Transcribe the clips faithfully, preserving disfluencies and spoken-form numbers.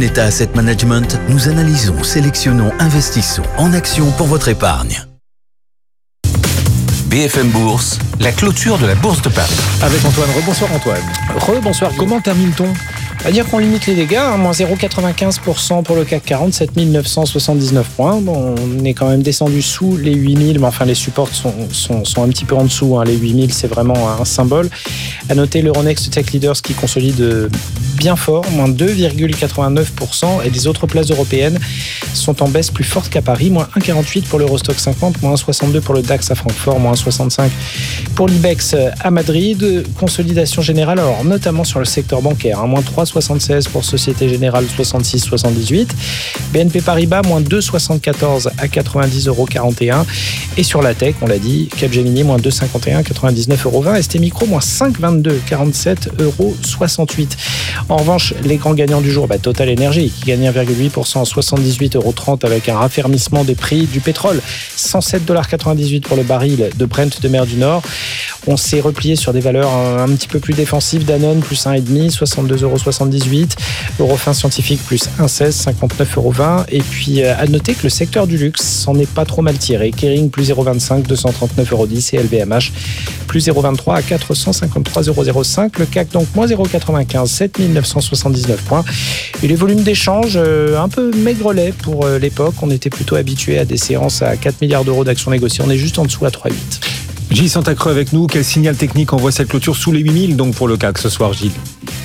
Moneta Asset Management, nous analysons, sélectionnons, investissons en actions pour votre épargne. B F M Bourse, la clôture de la Bourse de Paris. Avec Antoine. Rebonsoir Antoine. Rebonsoir. Comment termine-t-on ? À dire qu'on limite les dégâts, hein, moins zéro virgule quatre-vingt-quinze pour cent pour le C A C quarante, sept mille neuf cent soixante-dix-neuf points. Bon, on est quand même descendu sous les huit mille, mais enfin les supports sont, sont, sont un petit peu en dessous. Hein. Les huit mille, c'est vraiment un symbole. À noter l'Euronext Tech Leaders qui consolide bien fort, moins deux virgule quatre-vingt-neuf pour cent. Et les autres places européennes sont en baisse plus forte qu'à Paris, moins un virgule quarante-huit pour l'Eurostock cinquante, moins un virgule soixante-deux pour le DAX à Francfort, moins un virgule soixante-cinq pour l'Ibex à Madrid. Consolidation générale, alors notamment sur le secteur bancaire, hein, moins trois virgule soixante-seize pour Société Générale, soixante-six virgule soixante-dix-huit. B N P Paribas, moins deux virgule soixante-quatorze à quatre-vingt-dix euros quarante et un. Et sur la tech, on l'a dit, Capgemini, moins deux virgule cinquante et un, quatre-vingt-dix-neuf euros vingt. S T Micro, moins cinq virgule vingt-deux, quarante-sept euros soixante-huit. En revanche, les grands gagnants du jour, bah, Total Energy, qui gagne un virgule huit pour cent, soixante-dix-huit euros trente, avec un raffermissement des prix du pétrole. cent sept virgule quatre-vingt-dix-huit dollars pour le baril de Brent de mer du Nord. On s'est replié sur des valeurs un, un petit peu plus défensives. Danone, plus un virgule cinq, soixante-deux euros soixante-dix-huit. Eurofin Scientifique, plus un virgule seize, cinquante-neuf euros vingt. Et puis, à noter que le secteur du luxe s'en est pas trop mal tiré. Kering, plus zéro virgule vingt-cinq, deux cent trente-neuf euros dix. Et L V M H, plus zéro virgule vingt-trois à quatre cent cinquante-trois euros zéro cinq. Le C A C, donc, moins zéro virgule quatre-vingt-quinze, sept mille neuf cent soixante-dix-neuf points. Et les volumes d'échange, euh, un peu maigrelets pour euh, l'époque. On était plutôt habitué à des séances à quatre milliards d'euros d'actions négociées. On est juste en dessous à trois virgule huit. Gilles Santacreux avec nous. Quel signal technique envoie cette clôture sous les huit mille donc pour le C A C ce soir, Gilles ?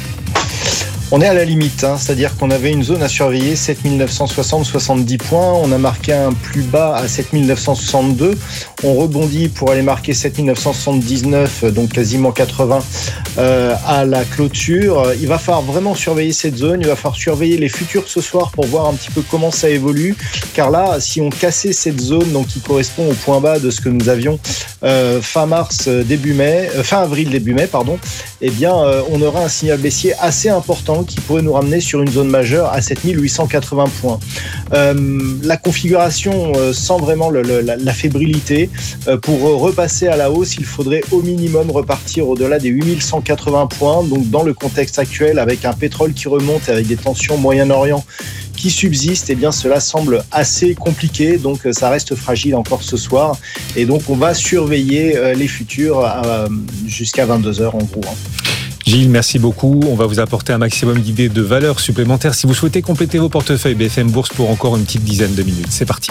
On est à la limite, hein, c'est-à-dire qu'on avait une zone à surveiller, sept mille neuf cent soixante à soixante-dix points. On a marqué un plus bas à sept mille neuf cent soixante-deux. On rebondit pour aller marquer sept mille neuf cent soixante-dix-neuf, donc quasiment quatre-vingts euh, à la clôture. Il va falloir vraiment surveiller cette zone. Il va falloir surveiller les futurs ce soir pour voir un petit peu comment ça évolue. Car là, si on cassait cette zone, donc qui correspond au point bas de ce que nous avions euh, fin mars, début mai, euh, fin avril, début mai, pardon, eh bien, euh, on aura un signal baissier assez important qui pourrait nous ramener sur une zone majeure à sept mille huit cent quatre-vingts points. Euh, la configuration euh, sent vraiment le, le, la, la fébrilité. Euh, pour repasser à la hausse, il faudrait au minimum repartir au-delà des huit mille cent quatre-vingts points. Donc dans le contexte actuel, avec un pétrole qui remonte, avec des tensions au Moyen-Orient qui subsistent, eh bien cela semble assez compliqué. Donc ça reste fragile encore ce soir. Et donc on va surveiller euh, les futurs euh, jusqu'à vingt-deux heures en gros. Hein. Gilles, merci beaucoup. On va vous apporter un maximum d'idées de valeurs supplémentaires si vous souhaitez compléter vos portefeuilles B F M Bourse pour encore une petite dizaine de minutes. C'est parti.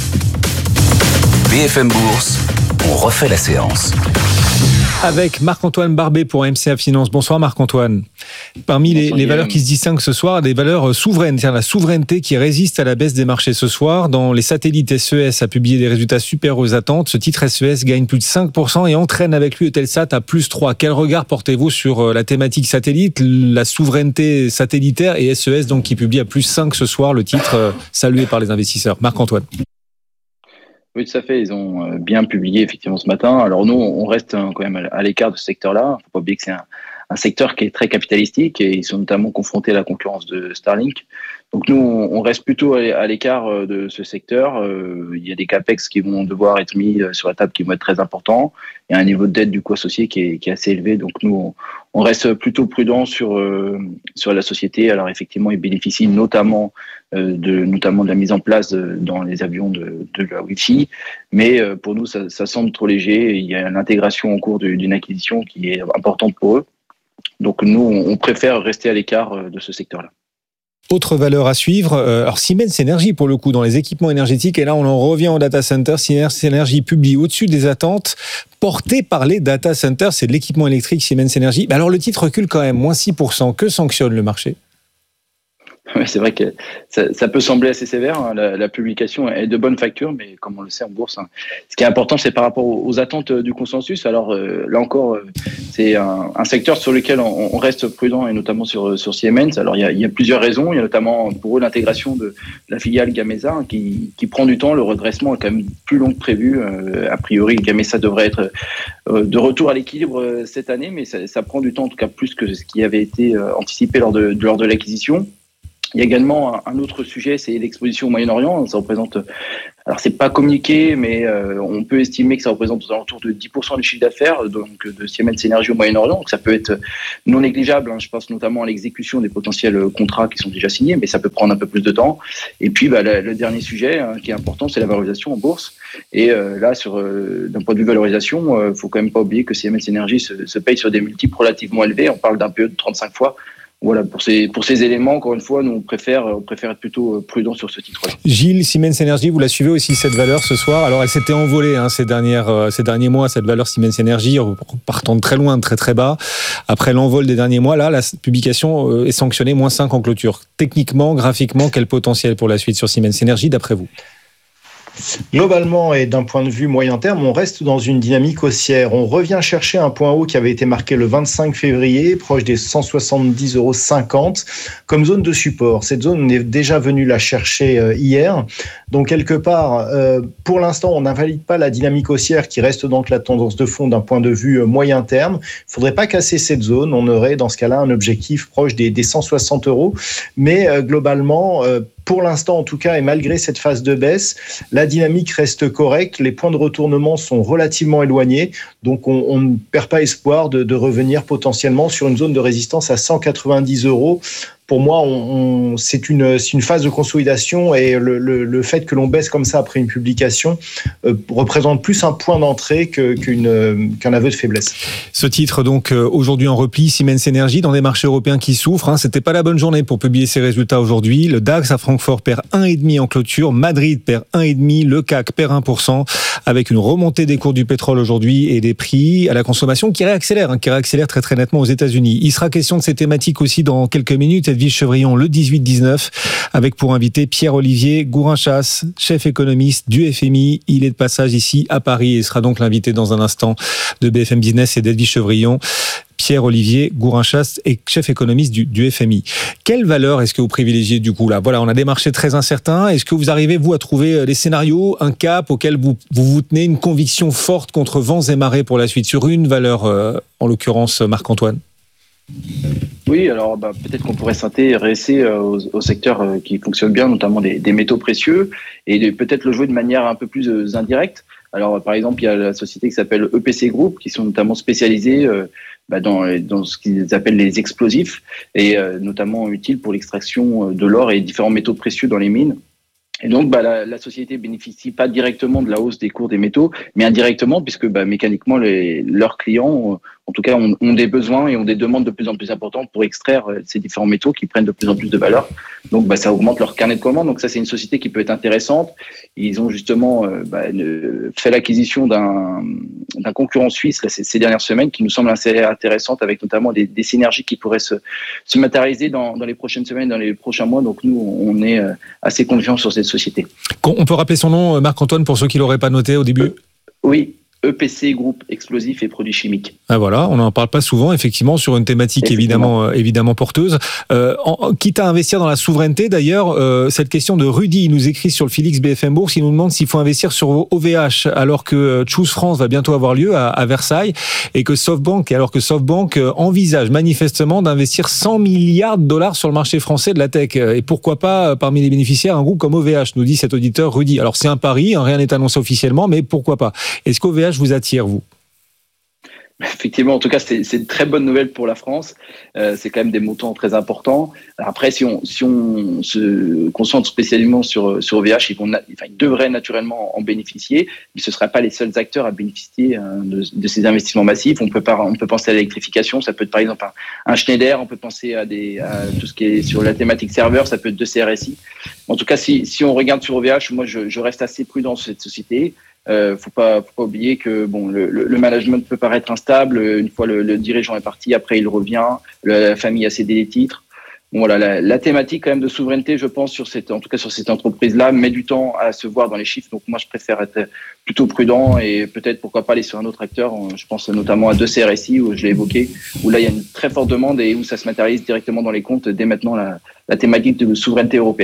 B F M Bourse, on refait la séance. Avec Marc-Antoine Barbet pour M C A Finance. Bonsoir Marc-Antoine. Parmi les, les valeurs qui se distinguent ce soir, des valeurs souveraines, c'est-à-dire la souveraineté qui résiste à la baisse des marchés ce soir. Dans les satellites, S E S a publié des résultats supérieurs aux attentes. Ce titre S E S gagne plus de cinq pour cent et entraîne avec lui Eutelsat à plus trois. Quel regard portez-vous sur la thématique satellite, la souveraineté satellitaire et S E S donc qui publie à plus cinq ce soir, le titre salué par les investisseurs. Marc-Antoine. Oui, tout à fait. Ils ont bien publié effectivement ce matin. Alors nous, on reste quand même à l'écart de ce secteur-là. Il ne faut pas oublier que c'est un, un secteur qui est très capitalistique et ils sont notamment confrontés à la concurrence de Starlink. Donc nous, on reste plutôt à l'écart de ce secteur. Il y a des capex qui vont devoir être mis sur la table qui vont être très importants. Il y a un niveau de dette du coup associé qui est, qui est assez élevé. Donc nous, on reste plutôt prudent sur sur la société. Alors effectivement, ils bénéficient notamment de notamment de la mise en place dans les avions de, de la Wi-Fi. Mais pour nous, ça, ça semble trop léger. Il y a une intégration en cours d'une acquisition qui est importante pour eux. Donc nous, on préfère rester à l'écart de ce secteur-là. Autre valeur à suivre, alors Siemens Energy pour le coup dans les équipements énergétiques, et là on en revient au data center. Siemens Energy publie au-dessus des attentes, porté par les data centers, c'est de l'équipement électrique Siemens Energy. Alors le titre recule quand même, moins six pour cent. Que sanctionne le marché ? Oui, c'est vrai que ça, ça peut sembler assez sévère. Hein. La, la publication est de bonne facture, mais comme on le sait en bourse, hein, ce qui est important, c'est par rapport aux, aux attentes du consensus. Alors euh, là encore, euh, c'est un, un secteur sur lequel on, on reste prudent, et notamment sur, sur Siemens. Alors il y, a, il y a plusieurs raisons. Il y a notamment pour eux l'intégration de la filiale Gamesa hein, qui, qui prend du temps. Le redressement est quand même plus long que prévu. Euh, a priori, Gamesa devrait être euh, de retour à l'équilibre euh, cette année, mais ça, ça prend du temps, en tout cas plus que ce qui avait été euh, anticipé lors de, lors de l'acquisition. Il y a également un autre sujet, c'est l'exposition au Moyen-Orient. Ça représente Alors, c'est pas communiqué, mais euh, on peut estimer que ça représente aux alentours de dix pour cent du chiffre d'affaires donc de Siemens Energy au Moyen-Orient. Donc, ça peut être non négligeable. Hein. Je pense notamment à l'exécution des potentiels contrats qui sont déjà signés, mais ça peut prendre un peu plus de temps. Et puis, bah, le, le dernier sujet hein, qui est important, c'est la valorisation en bourse. Et euh, là, sur, euh, d'un point de vue valorisation, il euh, faut quand même pas oublier que Siemens Energy se, se paye sur des multiples relativement élevés. On parle d'un P E de trente-cinq fois. Voilà, pour ces, pour ces éléments, encore une fois, nous, on préfère, on préfère être plutôt prudent sur ce titre-là. Gilles, Siemens Energy, vous la suivez aussi, cette valeur, ce soir. Alors, elle s'était envolée hein, ces, dernières, ces derniers mois, cette valeur Siemens Energy, partant de très loin, de très très bas. Après l'envol des derniers mois, là, la publication est sanctionnée, moins cinq en clôture. Techniquement, graphiquement, quel potentiel pour la suite sur Siemens Energy, d'après vous ? Globalement et d'un point de vue moyen terme, on reste dans une dynamique haussière. On revient chercher un point haut qui avait été marqué le vingt-cinq février, proche des cent soixante-dix euros cinquante, comme zone de support. Cette zone, on est déjà venu la chercher hier. Donc, quelque part, euh, pour l'instant, on n'invalide pas la dynamique haussière qui reste donc la tendance de fond d'un point de vue moyen terme. Il ne faudrait pas casser cette zone. On aurait, dans ce cas-là, un objectif proche des, des cent soixante euros. Mais euh, globalement, euh, pour l'instant, en tout cas, et malgré cette phase de baisse, la dynamique reste correcte. Les points de retournement sont relativement éloignés. Donc, on, on ne perd pas espoir de, de revenir potentiellement sur une zone de résistance à cent quatre-vingt-dix euros. Pour moi, on, on, c'est, une, c'est une phase de consolidation et le, le, le fait que l'on baisse comme ça après une publication euh, représente plus un point d'entrée que, qu'une, euh, qu'un aveu de faiblesse. Ce titre, donc, euh, aujourd'hui en repli, Siemens Energy, dans des marchés européens qui souffrent. Hein, c'était pas la bonne journée pour publier ses résultats aujourd'hui. Le DAX à Francfort perd un virgule cinq en clôture. Madrid perd un virgule cinq. Le C A C perd un pour cent avec une remontée des cours du pétrole aujourd'hui et des prix à la consommation qui réaccélèrent, hein, qui réaccélèrent très très nettement aux États-Unis. Il sera question de ces thématiques aussi dans quelques minutes. Edwige Chevrillon, le dix-huit dix-neuf, avec pour invité Pierre-Olivier Gourinchas, chef économiste du F M I. Il est de passage ici à Paris et sera donc l'invité dans un instant de B F M Business et d'Edwige Chevrillon. Pierre-Olivier Gourinchas est chef économiste du, du F M I. Quelle valeur est-ce que vous privilégiez du coup là ? Voilà, on a des marchés très incertains. Est-ce que vous arrivez, vous, à trouver des scénarios, un cap auquel vous vous, vous tenez, une conviction forte contre vents et marées pour la suite, sur une valeur, euh, en l'occurrence Marc-Antoine ? Oui, alors bah, peut-être qu'on pourrait s'intéresser aux, aux secteurs qui fonctionnent bien, notamment des, des métaux précieux, et de, peut-être le jouer de manière un peu plus euh, indirecte. Alors, par exemple, il y a la société qui s'appelle E P C Group, qui sont notamment spécialisés euh, bah, dans, dans ce qu'ils appellent les explosifs, et euh, notamment utiles pour l'extraction de l'or et différents métaux précieux dans les mines. Et donc, bah, la, la société bénéficie pas directement de la hausse des cours des métaux, mais indirectement, puisque bah, mécaniquement, les, leurs clients, en tout cas, ont, ont des besoins et ont des demandes de plus en plus importantes pour extraire ces différents métaux qui prennent de plus en plus de valeur. Donc, bah, ça augmente leur carnet de commandes. Donc, ça, c'est une société qui peut être intéressante. Ils ont justement euh, bah, fait l'acquisition d'un, d'un concurrent suisse là, ces, ces dernières semaines, qui nous semble assez intéressante, avec notamment des, des synergies qui pourraient se, se matérialiser dans, dans les prochaines semaines, dans les prochains mois. Donc, nous, on est assez confiants sur cette société. On peut rappeler son nom, Marc-Antoine, pour ceux qui ne l'auraient pas noté au début ? euh, Oui. E P C Group, explosifs et produits chimiques. Ah voilà, on n'en parle pas souvent, effectivement, sur une thématique évidemment, euh, évidemment porteuse. Euh, en, quitte à investir dans la souveraineté, d'ailleurs, euh, cette question de Rudy, il nous écrit sur le Félix B F M Bourse, il nous demande s'il faut investir sur O V H, alors que Choose France va bientôt avoir lieu à, à Versailles, et que SoftBank, alors que SoftBank envisage manifestement d'investir cent milliards de dollars sur le marché français de la tech. Et pourquoi pas, parmi les bénéficiaires, un groupe comme O V H, nous dit cet auditeur Rudy. Alors c'est un pari, hein, rien n'est annoncé officiellement, mais pourquoi pas ? Est-ce qu'O V H vous attire, vous ? Effectivement, en tout cas, c'est, c'est une très bonne nouvelle pour la France. Euh, c'est quand même des montants très importants. Après, si on, si on se concentre spécialement sur, sur O V H, ils, vont, enfin, ils devraient naturellement en bénéficier, mais ce ne seraient pas les seuls acteurs à bénéficier hein, de, de ces investissements massifs. On peut, pas, on peut penser à l'électrification, ça peut être par exemple un, un Schneider, on peut penser à, des, à tout ce qui est sur la thématique serveur, ça peut être de C R S I. En tout cas, si, si on regarde sur O V H, moi, je, je reste assez prudent sur cette société. Euh, faut pas, faut pas oublier que bon, le, le management peut paraître instable. Une fois le, le dirigeant est parti, après il revient. La famille a cédé les titres. Bon, voilà, la, la thématique quand même de souveraineté, je pense sur cette, en tout cas sur cette entreprise-là, met du temps à se voir dans les chiffres. Donc moi, je préfère être plutôt prudent et peut-être pourquoi pas aller sur un autre acteur. Je pense notamment à deux C R S I où je l'ai évoqué, où là il y a une très forte demande et où ça se matérialise directement dans les comptes dès maintenant la, la thématique de souveraineté européenne.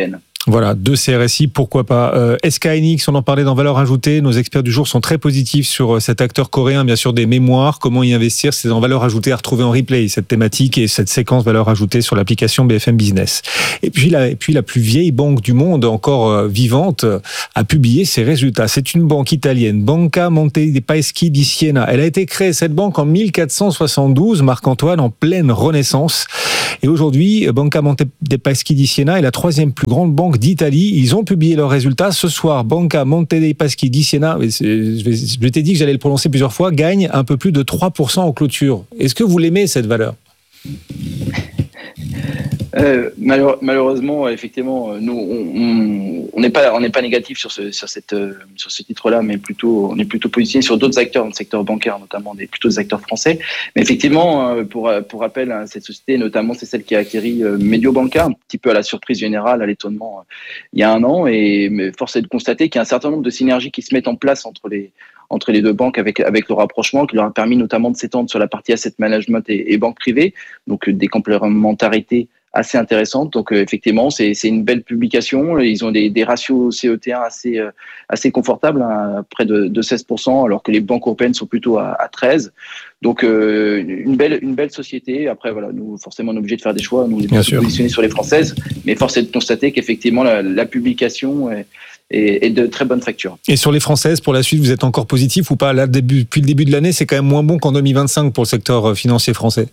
Voilà, deux C R S I, pourquoi pas. Euh, S K Hynix, on en parlait dans Valeurs Ajoutées. Nos experts du jour sont très positifs sur cet acteur coréen, bien sûr, des mémoires. Comment y investir? C'est dans Valeurs Ajoutées à retrouver en replay, cette thématique et cette séquence Valeurs Ajoutées sur l'application B F M Business. Et puis la, et puis la plus vieille banque du monde, encore vivante, a publié ses résultats. C'est une banque italienne, Banca Monte dei Paschi di Siena. Elle a été créée, cette banque, en mille quatre cent soixante-douze, Marc-Antoine, en pleine renaissance. Et aujourd'hui, Banca Monte dei Paschi di Siena est la troisième plus grande banque d'Italie. Ils ont publié leurs résultats ce soir. Banca Monte dei Paschi di Siena, je t'ai dit que j'allais le prononcer plusieurs fois, gagne un peu plus de trois pour cent en clôture. Est-ce que vous l'aimez, cette valeur? Euh, malheure, malheureusement, effectivement, nous, on n'est pas, on n'est pas négatif sur ce, sur cette, sur ce titre-là, mais plutôt, on est plutôt positionné sur d'autres acteurs dans le secteur bancaire, notamment des plutôt des acteurs français. Mais effectivement, pour, pour rappel, cette société, notamment, c'est celle qui a acquéri Mediobanca, un petit peu à la surprise générale, à l'étonnement, il y a un an. Et mais force est de constater qu'il y a un certain nombre de synergies qui se mettent en place entre les entre les deux banques avec avec le rapprochement qui leur a permis notamment de s'étendre sur la partie asset management et, et banque privée, donc des complémentarités assez intéressantes. Donc euh, effectivement, c'est c'est une belle publication. Ils ont des, des ratios C E T un assez euh, assez confortables, hein, près de, de seize pour cent, alors que les banques européennes sont plutôt à, à treize. Donc euh, une belle une belle société. Après voilà, nous forcément on est obligé de faire des choix. Nous on est positionnés sur les françaises, mais force est de constater qu'effectivement la, la publication est, est, est de très bonne facture. Et sur les françaises, pour la suite, vous êtes encore positif ou pas? Là, début, depuis le début de l'année, c'est quand même moins bon qu'en deux mille vingt-cinq pour le secteur financier français.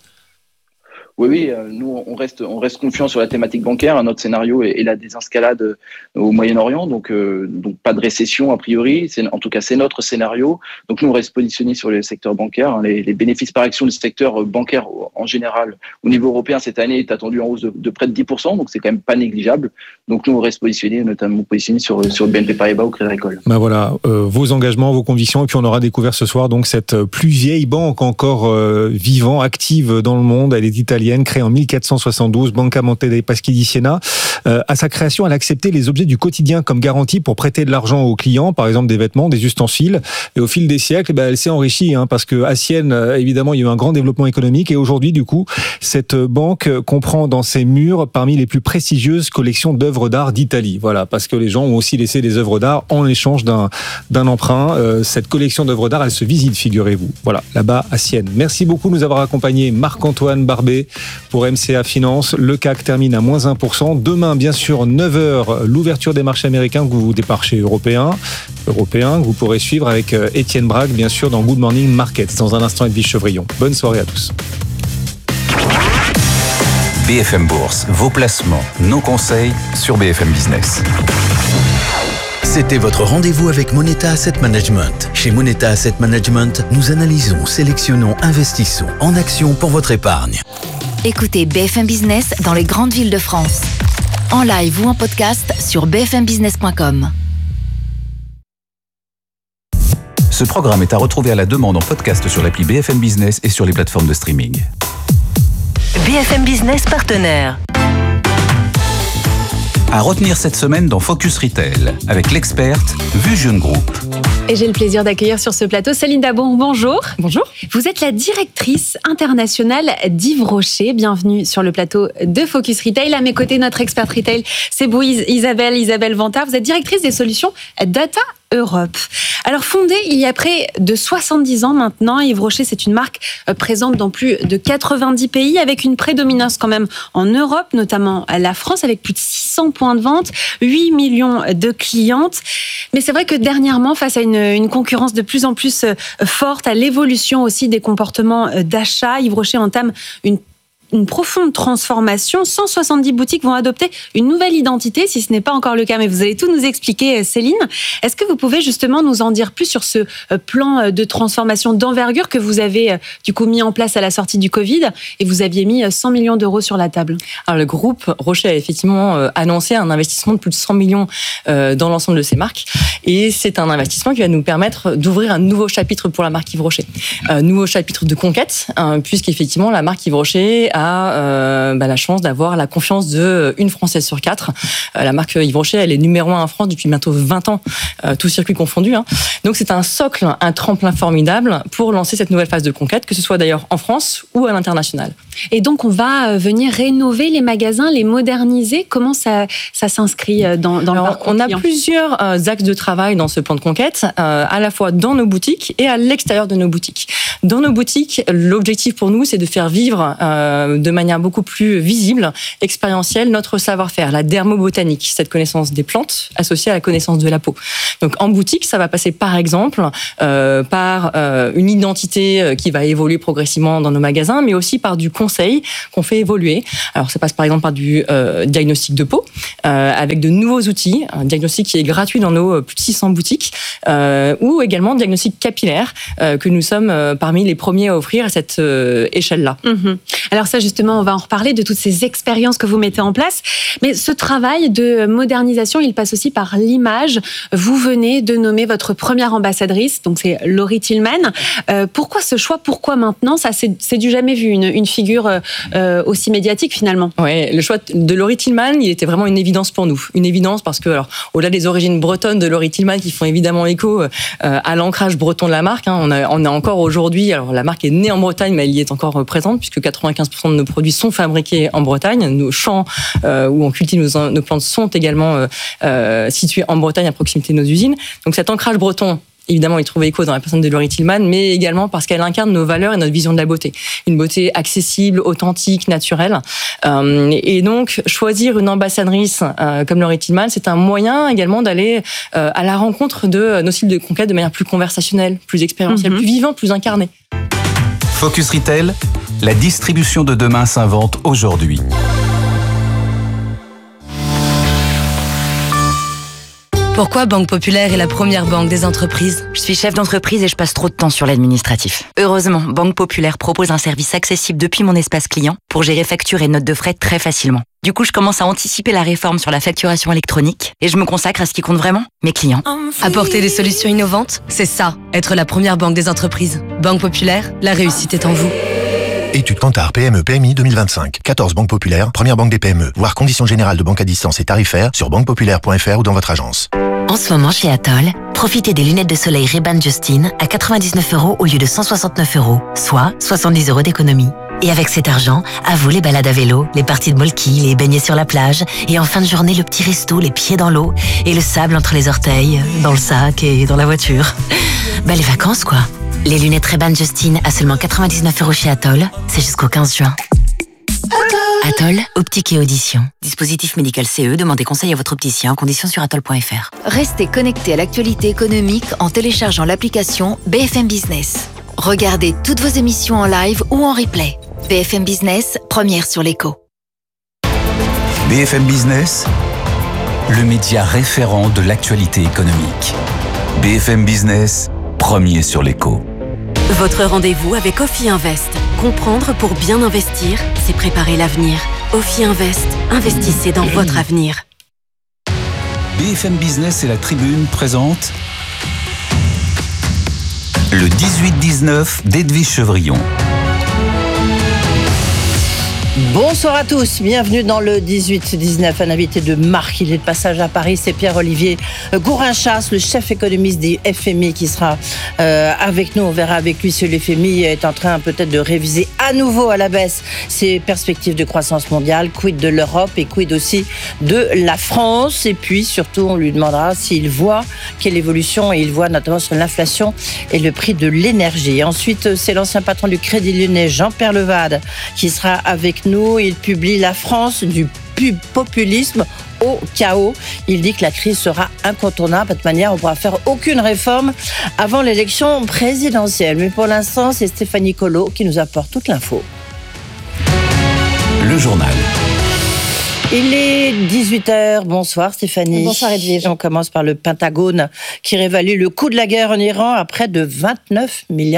Oui, oui, nous on reste, on reste confiant sur la thématique bancaire. Notre scénario est, est la désescalade au Moyen-Orient, donc, euh, donc pas de récession a priori. C'est, en tout cas, c'est notre scénario. Donc nous on reste positionné sur le secteur bancaire. Les, les bénéfices par action du secteur bancaire en général au niveau européen cette année est attendu en hausse de, de près de dix pour cent, donc c'est quand même pas négligeable. Donc nous on reste positionné, notamment positionné sur sur B N P Paribas ou Crédit Agricole. Ben voilà, euh, vos engagements, vos convictions, et puis on aura découvert ce soir donc cette plus vieille banque encore euh, vivant, active dans le monde. Elle est italienne. Créée en mille quatre cent soixante-douze, Banca Monte dei Paschi di Siena. Euh, à sa création, elle a accepté les objets du quotidien comme garantie pour prêter de l'argent aux clients, par exemple des vêtements, des ustensiles. Et au fil des siècles, ben, elle s'est enrichie, hein, parce que à Sienne, évidemment, il y a eu un grand développement économique. Et aujourd'hui, du coup, cette banque comprend dans ses murs parmi les plus prestigieuses collections d'œuvres d'art d'Italie. Voilà, parce que les gens ont aussi laissé des œuvres d'art en échange d'un, d'un emprunt. Euh, cette collection d'œuvres d'art, elle se visite, figurez-vous. Voilà, là-bas à Sienne. Merci beaucoup de nous avoir accompagnés, Marc-Antoine Barbet, pour M C A Finance. Le C A C termine à moins un pour cent. Demain, bien sûr, neuf heures, l'ouverture des marchés américains, que vous, des marchés européens, européens, que vous pourrez suivre avec Étienne Braque, bien sûr, dans Good Morning Markets. Dans un instant, Edwige Chevrillon. Bonne soirée à tous. B F M Bourse, vos placements, nos conseils sur B F M Business. C'était votre rendez-vous avec Moneta Asset Management. Chez Moneta Asset Management, nous analysons, sélectionnons, investissons en action pour votre épargne. Écoutez B F M Business dans les grandes villes de France. En live ou en podcast sur b f m business point com. Ce programme est à retrouver à la demande en podcast sur l'appli B F M Business et sur les plateformes de streaming. B F M Business partenaire. À retenir cette semaine dans Focus Retail, avec l'experte Vusion Group. Et j'ai le plaisir d'accueillir sur ce plateau Céline Dabon. Bonjour. Bonjour. Vous êtes la directrice internationale d'Yves Rocher. Bienvenue sur le plateau de Focus Retail. À mes côtés, notre experte retail, c'est vous, Isabelle, Isabelle Vantard. Vous êtes directrice des solutions Data Europe. Alors fondée il y a près de soixante-dix ans maintenant, Yves Rocher, c'est une marque présente dans plus de quatre-vingt-dix pays avec une prédominance quand même en Europe, notamment la France, avec plus de six cents points de vente, huit millions de clientes. Mais c'est vrai que dernièrement, face à une, une concurrence de plus en plus forte, à l'évolution aussi des comportements d'achat, Yves Rocher entame une une profonde transformation. cent soixante-dix boutiques vont adopter une nouvelle identité, si ce n'est pas encore le cas. Mais vous allez tout nous expliquer, Céline. Est-ce que vous pouvez justement nous en dire plus sur ce plan de transformation d'envergure que vous avez du coup mis en place à la sortie du Covid, et vous aviez mis cent millions d'euros sur la table? Alors le groupe Rocher a effectivement annoncé un investissement de plus de cent millions dans l'ensemble de ses marques, et c'est un investissement qui va nous permettre d'ouvrir un nouveau chapitre pour la marque Yves Rocher. Un nouveau chapitre de conquête, hein, puisqu'effectivement la marque Yves Rocher a euh, bah, la chance d'avoir la confiance de une Française sur quatre. Euh, la marque Yves Rocher, elle est numéro un en France depuis bientôt vingt ans, euh, tout circuit confondu. Hein. Donc c'est un socle, un tremplin formidable pour lancer cette nouvelle phase de conquête, que ce soit d'ailleurs en France ou à l'international. Et donc on va venir rénover les magasins, les moderniser. Comment ça, ça s'inscrit dans, dans Alors, le parcours on a client? plusieurs euh, axes de travail dans ce plan de conquête, euh, à la fois dans nos boutiques et à l'extérieur de nos boutiques. Dans nos boutiques, l'objectif pour nous, c'est de faire vivre euh, de manière beaucoup plus visible, expérientielle, notre savoir-faire, la dermobotanique, cette connaissance des plantes associée à la connaissance de la peau. Donc en boutique, ça va passer par exemple euh, par euh, une identité qui va évoluer progressivement dans nos magasins, mais aussi par du conseil qu'on fait évoluer. Alors ça passe par exemple par du euh, diagnostic de peau, euh, avec de nouveaux outils, un diagnostic qui est gratuit dans nos plus de six cents boutiques, euh, ou également diagnostic capillaire, euh, que nous sommes euh, parmi les premiers à offrir à cette euh, échelle-là. Mmh. Alors ça justement, on va en reparler de toutes ces expériences que vous mettez en place. Mais ce travail de modernisation, il passe aussi par l'image. Vous venez de nommer votre première ambassadrice, donc c'est Laurie Tillman. Euh, pourquoi ce choix? Pourquoi maintenant? Ça, c'est, c'est du jamais vu, une, une figure euh, aussi médiatique finalement. Ouais, le choix de Laurie Tillman, il était vraiment une évidence pour nous. Une évidence parce que, alors, au-delà des origines bretonnes de Laurie Tillman qui font évidemment écho euh, à l'ancrage breton de la marque, hein, on a, on a encore aujourd'hui, alors la marque est née en Bretagne, mais elle y est encore présente puisque quatre-vingt-quinze pour cent de nos produits sont fabriqués en Bretagne. Nos champs euh, où on cultive nos, nos plantes sont également euh, euh, situés en Bretagne à proximité de nos usines. Donc cet ancrage breton, évidemment, il trouve écho dans la personne de Laurie Tillman, mais également parce qu'elle incarne nos valeurs et notre vision de la beauté. Une beauté accessible, authentique, naturelle. Euh, et donc, choisir une ambassadrice euh, comme Laurie Tillman, c'est un moyen également d'aller euh, à la rencontre de nos cibles de conquête de manière plus conversationnelle, plus expérientielle, mm-hmm. plus vivante, plus incarnée. Focus Retail, la distribution de demain s'invente aujourd'hui. Pourquoi Banque Populaire est la première banque des entreprises? Je suis chef d'entreprise et je passe trop de temps sur l'administratif. Heureusement, Banque Populaire propose un service accessible depuis mon espace client pour gérer factures et notes de frais très facilement. Du coup, je commence à anticiper la réforme sur la facturation électronique et je me consacre à ce qui compte vraiment, mes clients. Apporter des solutions innovantes, c'est ça, être la première banque des entreprises. Banque Populaire, la réussite est en vous. Étude Kantar P M E P M I deux mille vingt-cinq. quatorze banques populaires, première banque des P M E. Voir conditions générales de banque à distance et tarifaires sur banque populaire point f r ou dans votre agence. En ce moment, chez Atoll, profitez des lunettes de soleil Ray-Ban Justin à quatre-vingt-dix-neuf euros au lieu de cent soixante-neuf euros, soit soixante-dix euros d'économie. Et avec cet argent, à vous les balades à vélo, les parties de molki, les baignets sur la plage, et en fin de journée, le petit resto, les pieds dans l'eau, et le sable entre les orteils, dans le sac et dans la voiture. Belles vacances, quoi. Les lunettes Ray-Ban Justin à seulement quatre-vingt-dix-neuf euros chez Atoll, c'est jusqu'au quinze juin. Atoll, optique et audition. Dispositif médical C E, demandez conseil à votre opticien en conditions sur atoll point f r. Restez connectés à l'actualité économique en téléchargeant l'application B F M Business. Regardez toutes vos émissions en live ou en replay. B F M Business, première sur l'écho. B F M Business, le média référent de l'actualité économique. B F M Business, premier sur l'écho. Votre rendez-vous avec Ophi Invest. Comprendre pour bien investir, c'est préparer l'avenir. Ophi Invest, investissez dans votre avenir. B F M Business et la Tribune présentent le dix-huit dix-neuf d'Edwige Chevrillon. Bonsoir à tous, bienvenue dans le dix-huit dix-neuf, un invité de marque. Il est de passage à Paris, c'est Pierre-Olivier Gourinchas, le chef économiste des F M I qui sera euh, avec nous. On verra avec lui si le F M I est en train peut-être de réviser à nouveau à la baisse ses perspectives de croissance mondiale, quid de l'Europe et quid aussi de la France. Et puis surtout, on lui demandera s'il voit quelle évolution il voit notamment sur l'inflation et le prix de l'énergie. Ensuite, c'est l'ancien patron du Crédit Lyonnais, Jean-Pierre Levade, qui sera avec nous. Il publie La France du populisme au chaos. Il dit que la crise sera incontournable. De toute manière, on ne pourra faire aucune réforme avant l'élection présidentielle. Mais pour l'instant, c'est Stéphanie Colo qui nous apporte toute l'info. Le journal. Il est dix-huit heures. Bonsoir Stéphanie. Bonsoir Edwige. On commence par le Pentagone qui réévalue le coût de la guerre en Iran à près de vingt-neuf milliards de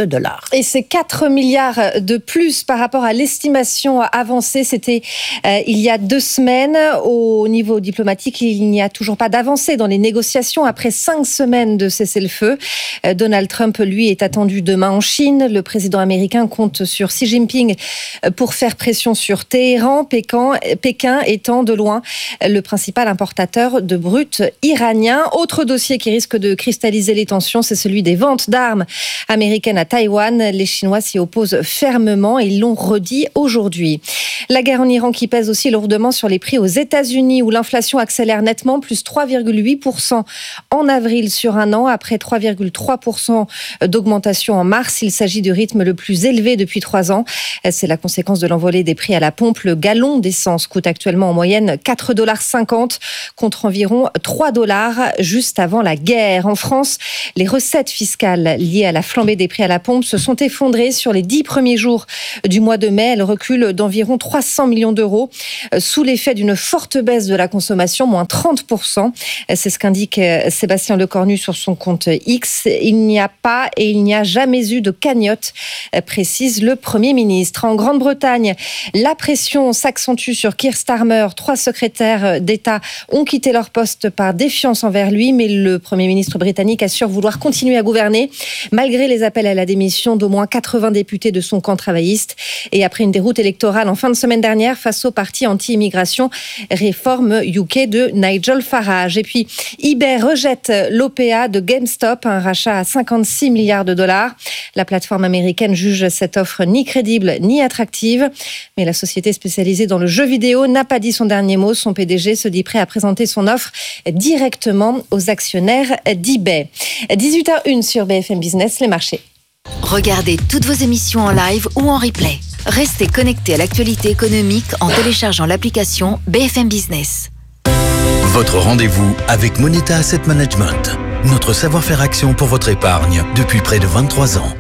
de dollars. Et c'est quatre milliards de plus par rapport à l'estimation avancée. C'était euh, il y a deux semaines. Au niveau diplomatique, il n'y a toujours pas d'avancée dans les négociations après cinq semaines de cessez-le-feu. Euh, Donald Trump, lui, est attendu demain en Chine. Le président américain compte sur Xi Jinping pour faire pression sur Téhéran, Pékin, Pékin étant de loin le principal importateur de brut iranien. Autre dossier qui risque de cristalliser les tensions, c'est celui des ventes d'armes américaines à Taïwan. Les Chinois s'y opposent fermement et ils l'ont redit aujourd'hui. La guerre en Iran qui pèse aussi lourdement sur les prix aux États-Unis où l'inflation accélère nettement, plus trois virgule huit pour cent en avril sur un an, après trois virgule trois pour cent d'augmentation en mars. Il s'agit du rythme le plus élevé depuis trois ans. C'est la conséquence de l'envolée des prix à la pompe. Le gallon d'essence coûte actuellement en moyenne quatre virgule cinquante dollars contre environ trois dollars juste avant la guerre. En France, les recettes fiscales liées à la flambée des prix à la pompe se sont effondrées sur les dix premiers jours du mois de mai. Elles reculent d'environ trois cents millions d'euros sous l'effet d'une forte baisse de la consommation, moins trente pour cent. C'est ce qu'indique Sébastien Lecornu sur son compte X. Il n'y a pas et il n'y a jamais eu de cagnotte, précise le Premier ministre. En Grande-Bretagne, la pression s'accentue sur Keir Starmer. Trois secrétaires d'État ont quitté leur poste par défiance envers lui, mais le Premier ministre britannique assure vouloir continuer à gouverner malgré les appels à la démission d'au moins quatre-vingts députés de son camp travailliste. Et après une déroute électorale en fin de semaine dernière face au parti anti-immigration Réforme U K de Nigel Farage. Et puis, eBay rejette l'O P A de GameStop, un rachat à cinquante-six milliards de dollars. La plateforme américaine juge cette offre ni crédible ni attractive. Mais la société spécialisée dans le jeu vidéo n'a pas dit son dernier mot. Son P D G se dit prêt à présenter son offre directement aux actionnaires d'eBay. dix-huit heures une sur B F M Business, les marchés. Regardez toutes vos émissions en live ou en replay. Restez connectés à l'actualité économique en téléchargeant l'application B F M Business. Votre rendez-vous avec Moneta Asset Management. Notre savoir-faire action pour votre épargne depuis près de vingt-trois ans.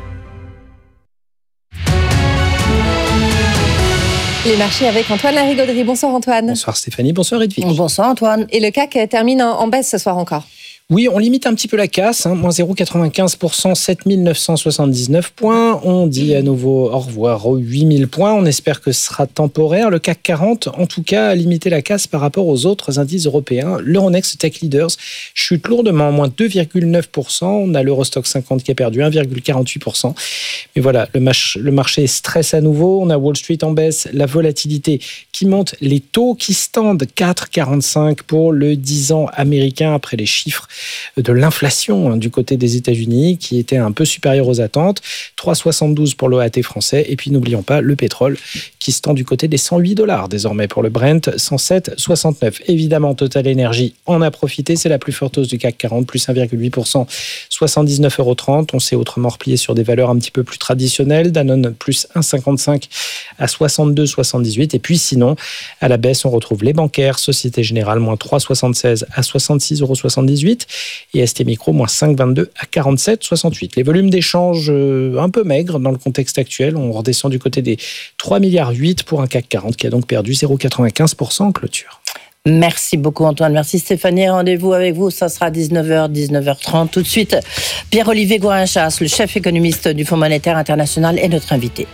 Les marchés avec Antoine Larigauderie. Bonsoir Antoine. Bonsoir Stéphanie, bonsoir Edwige. Bonsoir Antoine. Et le C A C termine en baisse ce soir encore. Oui, on limite un petit peu la casse, hein, moins zéro virgule quatre-vingt-quinze pour cent, sept mille neuf cent soixante-dix-neuf points. On dit à nouveau au revoir aux huit mille points. On espère que ce sera temporaire. Le C A C quarante, en tout cas, a limité la casse par rapport aux autres indices européens. L'Euronext Tech Leaders chute lourdement, moins deux virgule neuf pour cent. On a l'Eurostock cinquante qui a perdu un virgule quarante-huit pour cent. Mais voilà, le, mach- le marché stresse à nouveau. On a Wall Street en baisse, la volatilité qui monte, les taux qui se tendent, quatre virgule quarante-cinq pour le dix ans américain après les chiffres de l'inflation hein, du côté des États-Unis qui était un peu supérieure aux attentes, trois virgule soixante-douze pour l'O A T français et puis n'oublions pas le pétrole qui se tend du côté des cent huit dollars désormais pour le Brent, cent sept virgule soixante-neuf. Évidemment, Total Energy en a profité, c'est la plus forte hausse du C A C quarante, plus un virgule huit pour cent, soixante-dix-neuf virgule trente. On s'est autrement replié sur des valeurs un petit peu plus traditionnelles, Danone plus un virgule cinquante-cinq à soixante-deux virgule soixante-dix-huit et puis sinon, à la baisse, on retrouve les bancaires, Société Générale moins trois virgule soixante-seize à soixante-six virgule soixante-dix-huit et S T Micro moins cinq virgule vingt-deux à quarante-sept virgule soixante-huit. Les volumes d'échange euh, un peu maigres dans le contexte actuel. On redescend du côté des trois virgule huit milliards pour un C A C quarante qui a donc perdu zéro virgule quatre-vingt-quinze pour cent en clôture. Merci beaucoup Antoine, merci Stéphanie. Rendez-vous avec vous, ça sera dix-neuf heures, dix-neuf heures trente. Tout de suite, Pierre-Olivier Gourin-Chasse, le chef économiste du Fonds monétaire international, est notre invité.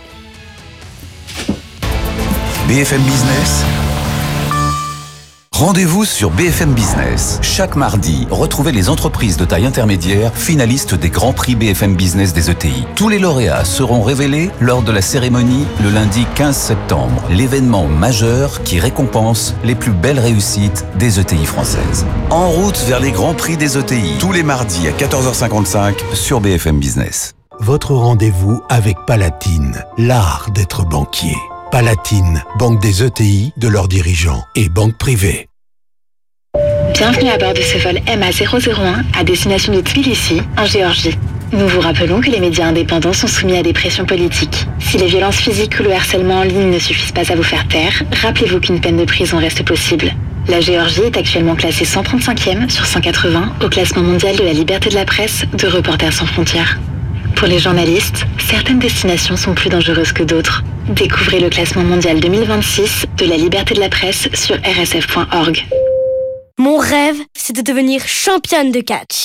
B F M Business. Rendez-vous sur B F M Business. Chaque mardi, retrouvez les entreprises de taille intermédiaire finalistes des grands prix B F M Business des E T I. Tous les lauréats seront révélés lors de la cérémonie le lundi quinze septembre. L'événement majeur qui récompense les plus belles réussites des E T I françaises. En route vers les grands prix des E T I. Tous les mardis à quatorze heures cinquante-cinq sur B F M Business. Votre rendez-vous avec Palatine, l'art d'être banquier. Palatine, banque des E T I, de leurs dirigeants et banque privée. Bienvenue à bord de ce vol M A zéro zéro un à destination de Tbilissi, en Géorgie. Nous vous rappelons que les médias indépendants sont soumis à des pressions politiques. Si les violences physiques ou le harcèlement en ligne ne suffisent pas à vous faire taire, rappelez-vous qu'une peine de prison reste possible. La Géorgie est actuellement classée cent trente-cinquième sur cent quatre-vingts au classement mondial de la liberté de la presse de Reporters sans frontières. Pour les journalistes, certaines destinations sont plus dangereuses que d'autres. Découvrez le classement mondial deux mille vingt-six de la liberté de la presse sur r s f point org. Mon rêve, c'est de devenir championne de catch.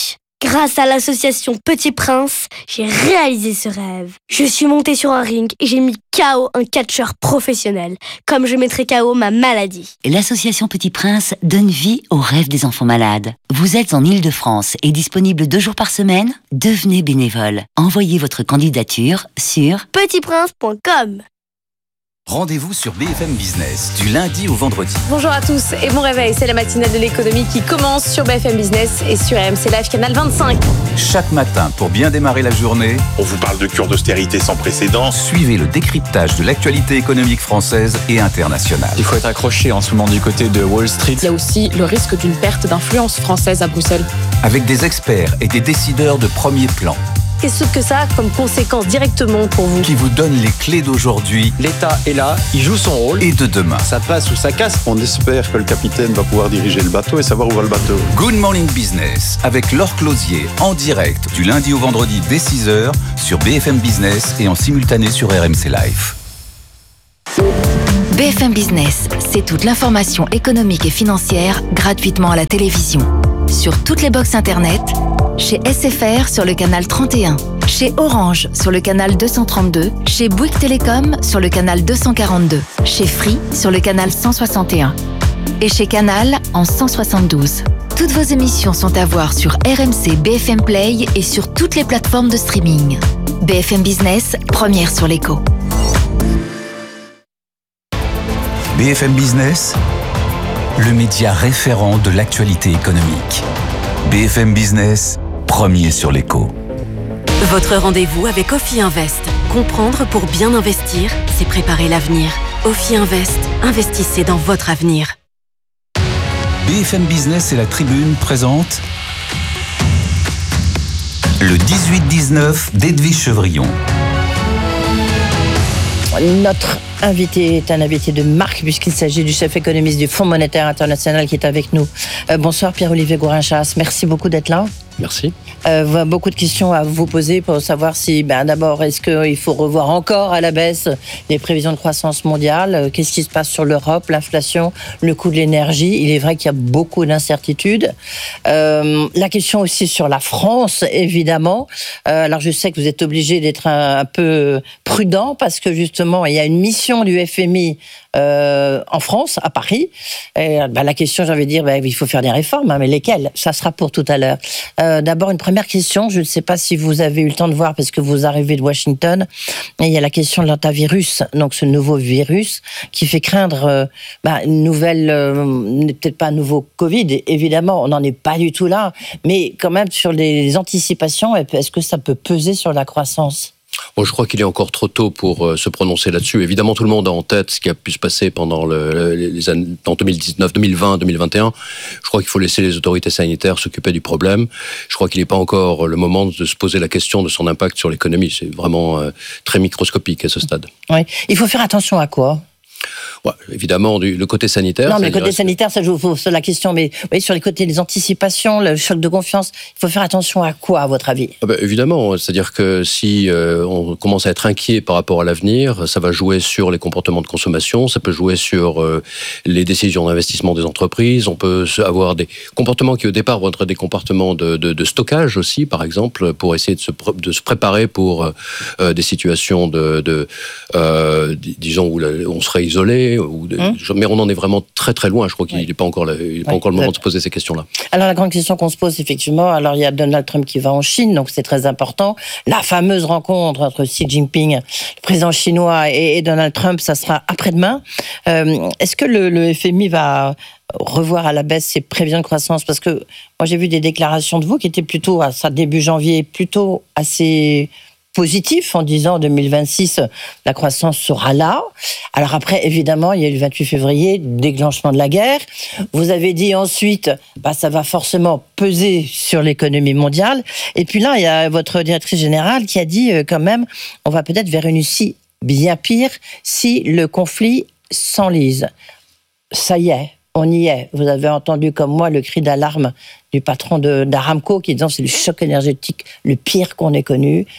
Grâce à l'association Petit Prince, j'ai réalisé ce rêve. Je suis montée sur un ring et j'ai mis K O un catcheur professionnel, comme je mettrai K O ma maladie. L'association Petit Prince donne vie aux rêves des enfants malades. Vous êtes en Île-de-France et disponible deux jours par semaine? Devenez bénévole. Envoyez votre candidature sur petit prince point com. Rendez-vous sur B F M Business du lundi au vendredi. Bonjour à tous et bon réveil, c'est la matinale de l'économie qui commence sur B F M Business et sur R M C Live Canal vingt-cinq. Chaque matin, pour bien démarrer la journée, on vous parle de cure d'austérité sans précédent. Suivez le décryptage de l'actualité économique française et internationale. Il faut être accroché en ce moment du côté de Wall Street. Il y a aussi le risque d'une perte d'influence française à Bruxelles. Avec des experts et des décideurs de premier plan. Qu'est-ce que ça a comme conséquence directement pour vous? Qui vous donne les clés d'aujourd'hui. L'État est là, il joue son rôle. Et de demain. Ça passe ou ça casse. On espère que le capitaine va pouvoir diriger le bateau et savoir où va le bateau. Good Morning Business avec Laure Closier en direct du lundi au vendredi dès six heures sur B F M Business et en simultané sur R M C Live. B F M Business, c'est toute l'information économique et financière gratuitement à la télévision. Sur toutes les box internet, chez S F R sur le canal trente et un, chez Orange sur le canal deux cent trente-deux, chez Bouygues Télécom sur le canal deux cent quarante-deux, chez Free sur le canal cent soixante et un et chez Canal en cent soixante-douze. Toutes vos émissions sont à voir sur R M C B F M Play et sur toutes les plateformes de streaming. B F M Business, première sur l'écho. B F M Business, le média référent de l'actualité économique. B F M Business, premier sur l'écho. Votre rendez-vous avec Ophi Invest. Comprendre pour bien investir, c'est préparer l'avenir. Ophi Invest, investissez dans votre avenir. B F M Business et la Tribune présentent le dix-huit dix-neuf d'Edwige Chevrillon. Notre invité est un invité de marque puisqu'il s'agit du chef économiste du Fonds monétaire international qui est avec nous. Euh, bonsoir Pierre-Olivier Gourin-Chasse, merci beaucoup d'être là. Merci. Euh, beaucoup de questions à vous poser pour savoir si, ben, d'abord, est-ce qu'il faut revoir encore à la baisse les prévisions de croissance mondiale? Qu'est-ce qui se passe sur l'Europe, l'inflation, le coût de l'énergie? Il est vrai qu'il y a beaucoup d'incertitudes. Euh, la question aussi sur la France, évidemment. Euh, alors, je sais que vous êtes obligé d'être un, un peu prudent parce que, justement, il y a une mission du F M I Euh, en France, à Paris. Et, bah, la question, j'ai envie de dire, bah, il faut faire des réformes, hein, mais lesquelles? Ça sera pour tout à l'heure. Euh, d'abord, une première question, je ne sais pas si vous avez eu le temps de voir, parce que vous arrivez de Washington, et il y a la question de l'antavirus, donc ce nouveau virus, qui fait craindre euh, bah, une nouvelle, euh, peut-être pas un nouveau Covid, évidemment, on n'en est pas du tout là, mais quand même, sur les anticipations, est-ce que ça peut peser sur la croissance? Bon, je crois qu'il est encore trop tôt pour euh, se prononcer là-dessus. Évidemment, tout le monde a en tête ce qui a pu se passer pendant le, les années en deux mille dix-neuf, deux mille vingt, deux mille vingt et un. Je crois qu'il faut laisser les autorités sanitaires s'occuper du problème. Je crois qu'il n'est pas encore le moment de se poser la question de son impact sur l'économie. C'est vraiment euh, très microscopique à ce stade. Oui. Il faut faire attention à quoi? Ouais, évidemment, du, le côté sanitaire. Non, mais le côté sanitaire, ça joue sur la question. Mais oui, sur les côtés des anticipations, le choc de confiance, il faut faire attention à quoi, à votre avis? Ah ben, évidemment, c'est-à-dire que si euh, on commence à être inquiet par rapport à l'avenir, ça va jouer sur les comportements de consommation, ça peut jouer sur euh, les décisions d'investissement des entreprises. On peut avoir des comportements qui, au départ, vont être des comportements de, de, de stockage aussi, par exemple, pour essayer de se, de se préparer pour euh, des situations de, de euh, disons, où on serait isolé. Ou de, hum. Mais on en est vraiment très très loin. Je crois qu'il n'est pas encore, là, il est pas ouais, encore le moment de se poser ces questions-là. Alors la grande question qu'on se pose effectivement, alors il y a Donald Trump qui va en Chine, donc c'est très important. La fameuse rencontre entre Xi Jinping, le président chinois, et, et Donald Trump, ça sera après-demain. Euh, est-ce que le, le F M I va revoir à la baisse ses prévisions de croissance? Parce que moi j'ai vu des déclarations de vous qui étaient plutôt à ça début janvier, plutôt assez positif en disant en deux mille vingt-six, la croissance sera là. Alors après, évidemment, il y a eu le vingt-huit février, déclenchement de la guerre. Vous avez dit ensuite, bah, ça va forcément peser sur l'économie mondiale. Et puis là, il y a votre directrice générale qui a dit euh, quand même, on va peut-être vers une issue bien pire si le conflit s'enlise. Ça y est. On y est. Vous avez entendu comme moi le cri d'alarme du patron de, d'Aramco qui disant c'est le choc énergétique le pire qu'on ait connu.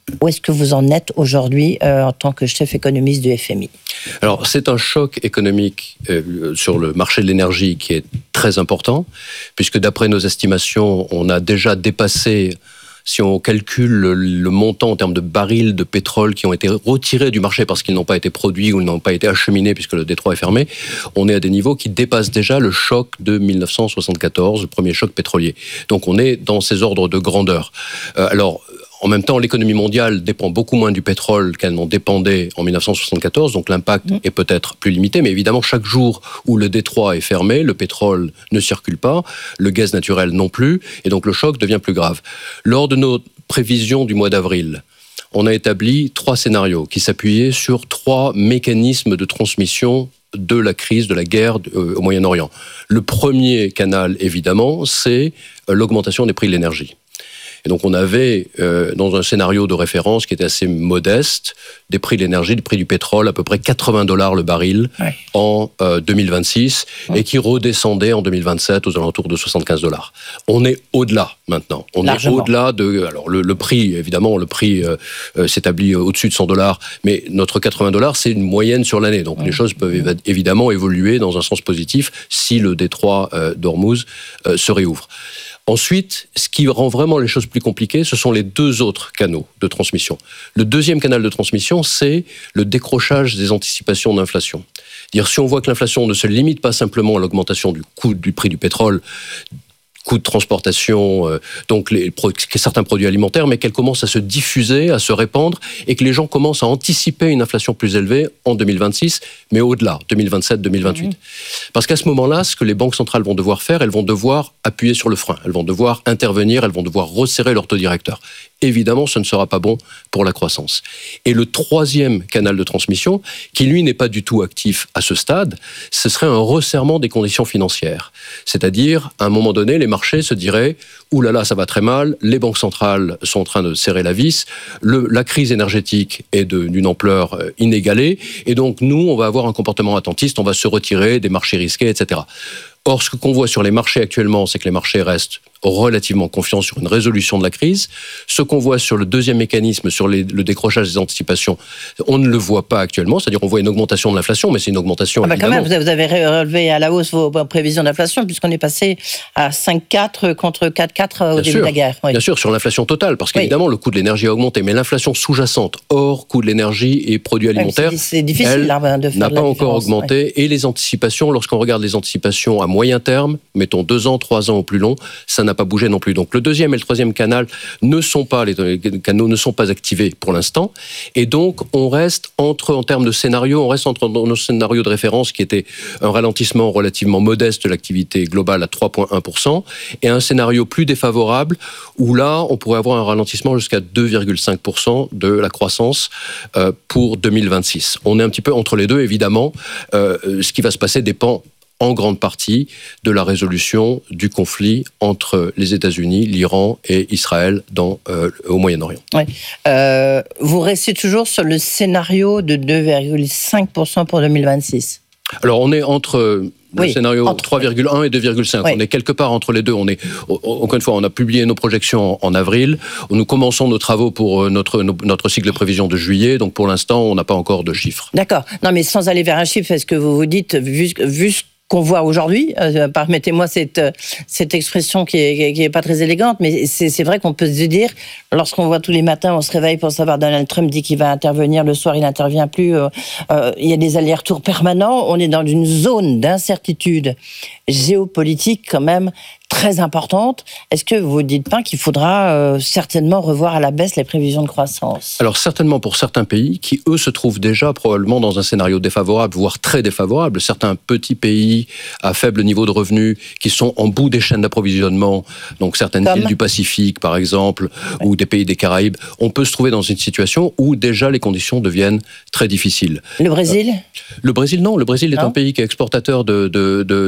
Où est-ce que vous en êtes aujourd'hui euh, en tant que chef économiste du F M I ? Alors, c'est un choc économique euh, sur le marché de l'énergie qui est très important, puisque d'après nos estimations, on a déjà dépassé, si on calcule le, le montant en termes de barils de pétrole qui ont été retirés du marché parce qu'ils n'ont pas été produits ou n'ont pas été acheminés puisque le détroit est fermé, on est à des niveaux qui dépassent déjà le choc de dix-neuf cent soixante-quatorze, le premier choc pétrolier. Donc, on est dans ces ordres de grandeur. Euh, alors, en même temps, l'économie mondiale dépend beaucoup moins du pétrole qu'elle n'en dépendait en dix-neuf cent soixante-quatorze, donc l'impact mmh. est peut-être plus limité, mais évidemment, chaque jour où le détroit est fermé, le pétrole ne circule pas, le gaz naturel non plus, et donc le choc devient plus grave. Lors de nos prévisions du mois d'avril, on a établi trois scénarios qui s'appuyaient sur trois mécanismes de transmission de la crise, de la guerre euh, au Moyen-Orient. Le premier canal, évidemment, c'est euh, l'augmentation des prix de l'énergie. Et donc, on avait, euh, dans un scénario de référence qui était assez modeste, des prix de l'énergie, des prix du pétrole, à peu près quatre-vingts dollars le baril ouais. en euh, deux mille vingt-six, ouais. et qui redescendait en deux mille vingt-sept aux alentours de soixante-quinze dollars. On est au-delà maintenant. On Largement. est au-delà de... Alors, le, le prix, évidemment, le prix euh, euh, s'établit au-dessus de cent dollars, mais notre quatre-vingts dollars, c'est une moyenne sur l'année. Donc, ouais. les choses peuvent év- évidemment évoluer dans un sens positif si le détroit euh, d'Ormuz euh, se réouvre. Ensuite, ce qui rend vraiment les choses plus compliquées, ce sont les deux autres canaux de transmission. Le deuxième canal de transmission, c'est le décrochage des anticipations d'inflation. C'est-à-dire, si on voit que l'inflation ne se limite pas simplement à l'augmentation du coût du prix du pétrole, coûts de transportation, euh, donc les, certains produits alimentaires, mais qu'elle commence à se diffuser, à se répandre, et que les gens commencent à anticiper une inflation plus élevée en deux mille vingt-six, mais au-delà, deux mille vingt-sept, deux mille vingt-huit. Mmh. Parce qu'à ce moment-là, ce que les banques centrales vont devoir faire, elles vont devoir appuyer sur le frein, elles vont devoir intervenir, elles vont devoir resserrer leur taux directeur. Évidemment, ce ne sera pas bon pour la croissance. Et le troisième canal de transmission, qui lui n'est pas du tout actif à ce stade, ce serait un resserrement des conditions financières. C'est-à-dire, à un moment donné, les marchés se diraient « Ouh là là, ça va très mal, les banques centrales sont en train de serrer la vis, le, la crise énergétique est de, d'une ampleur inégalée, et donc nous, on va avoir un comportement attentiste, on va se retirer des marchés risqués, et cetera » Or, ce qu'on voit sur les marchés actuellement, c'est que les marchés restent relativement confiants sur une résolution de la crise. Ce qu'on voit sur le deuxième mécanisme, sur les, le décrochage des anticipations, on ne le voit pas actuellement. C'est-à-dire qu'on voit une augmentation de l'inflation, mais c'est une augmentation ah bah évidemment. Quand même, vous avez relevé à la hausse vos prévisions d'inflation, puisqu'on est passé à cinq virgule quatre contre quatre virgule quatre au bien début sûr, de la guerre. Oui. Bien sûr, sur l'inflation totale, parce qu'évidemment, oui. le coût de l'énergie a augmenté, mais l'inflation sous-jacente, hors coût de l'énergie et produits alimentaires, oui, c'est, c'est difficile, elle là, de faire n'a pas encore augmenté. Oui. Et les anticipations, lorsqu'on regarde les anticipations à moyen terme, mettons deux ans, trois ans ou plus long, ça n'a pas bougé non plus. Donc le deuxième et le troisième canal ne sont pas, les canaux ne sont pas activés pour l'instant. Et donc on reste entre, en termes de scénario, on reste entre nos scénarios de référence qui était un ralentissement relativement modeste de l'activité globale à trois virgule un pour cent et un scénario plus défavorable où là on pourrait avoir un ralentissement jusqu'à deux virgule cinq pour cent de la croissance euh, pour deux mille vingt-six. On est un petit peu entre les deux, évidemment. Euh, ce qui va se passer dépend en grande partie de la résolution du conflit entre les États-Unis, l'Iran et Israël dans, euh, au Moyen-Orient. Oui. Euh, vous restez toujours sur le scénario de deux virgule cinq pour cent pour deux mille vingt-six. Alors on est entre le oui, scénario entre... trois virgule un et deux virgule cinq. Oui. On est quelque part entre les deux. On est, encore une fois, on a publié nos projections en avril. Nous commençons nos travaux pour notre, notre cycle de prévision de juillet. Donc pour l'instant, on n'a pas encore de chiffres. D'accord. Non, mais sans aller vers un chiffre, est-ce que vous vous dites, vu, vu ce qu'on voit aujourd'hui, euh, permettez-moi cette, cette expression qui est, qui est pas très élégante, mais c'est, c'est vrai qu'on peut se dire, lorsqu'on voit tous les matins, on se réveille pour savoir Donald Trump dit qu'il va intervenir, le soir il n'intervient plus, euh, euh, il y a des allers-retours permanents, on est dans une zone d'incertitude géopolitique quand même très importante. Est-ce que vous ne dites pas qu'il faudra euh, certainement revoir à la baisse les prévisions de croissance ? Alors certainement pour certains pays qui, eux, se trouvent déjà probablement dans un scénario défavorable, voire très défavorable. Certains petits pays à faible niveau de revenus qui sont en bout des chaînes d'approvisionnement, donc certaines Comme... îles du Pacifique par exemple, ouais. ou des pays des Caraïbes, on peut se trouver dans une situation où déjà les conditions deviennent très difficiles. Le Brésil ? euh, Le Brésil, non. Le Brésil est non. un pays qui est exportateur de, de, de, d'énergie.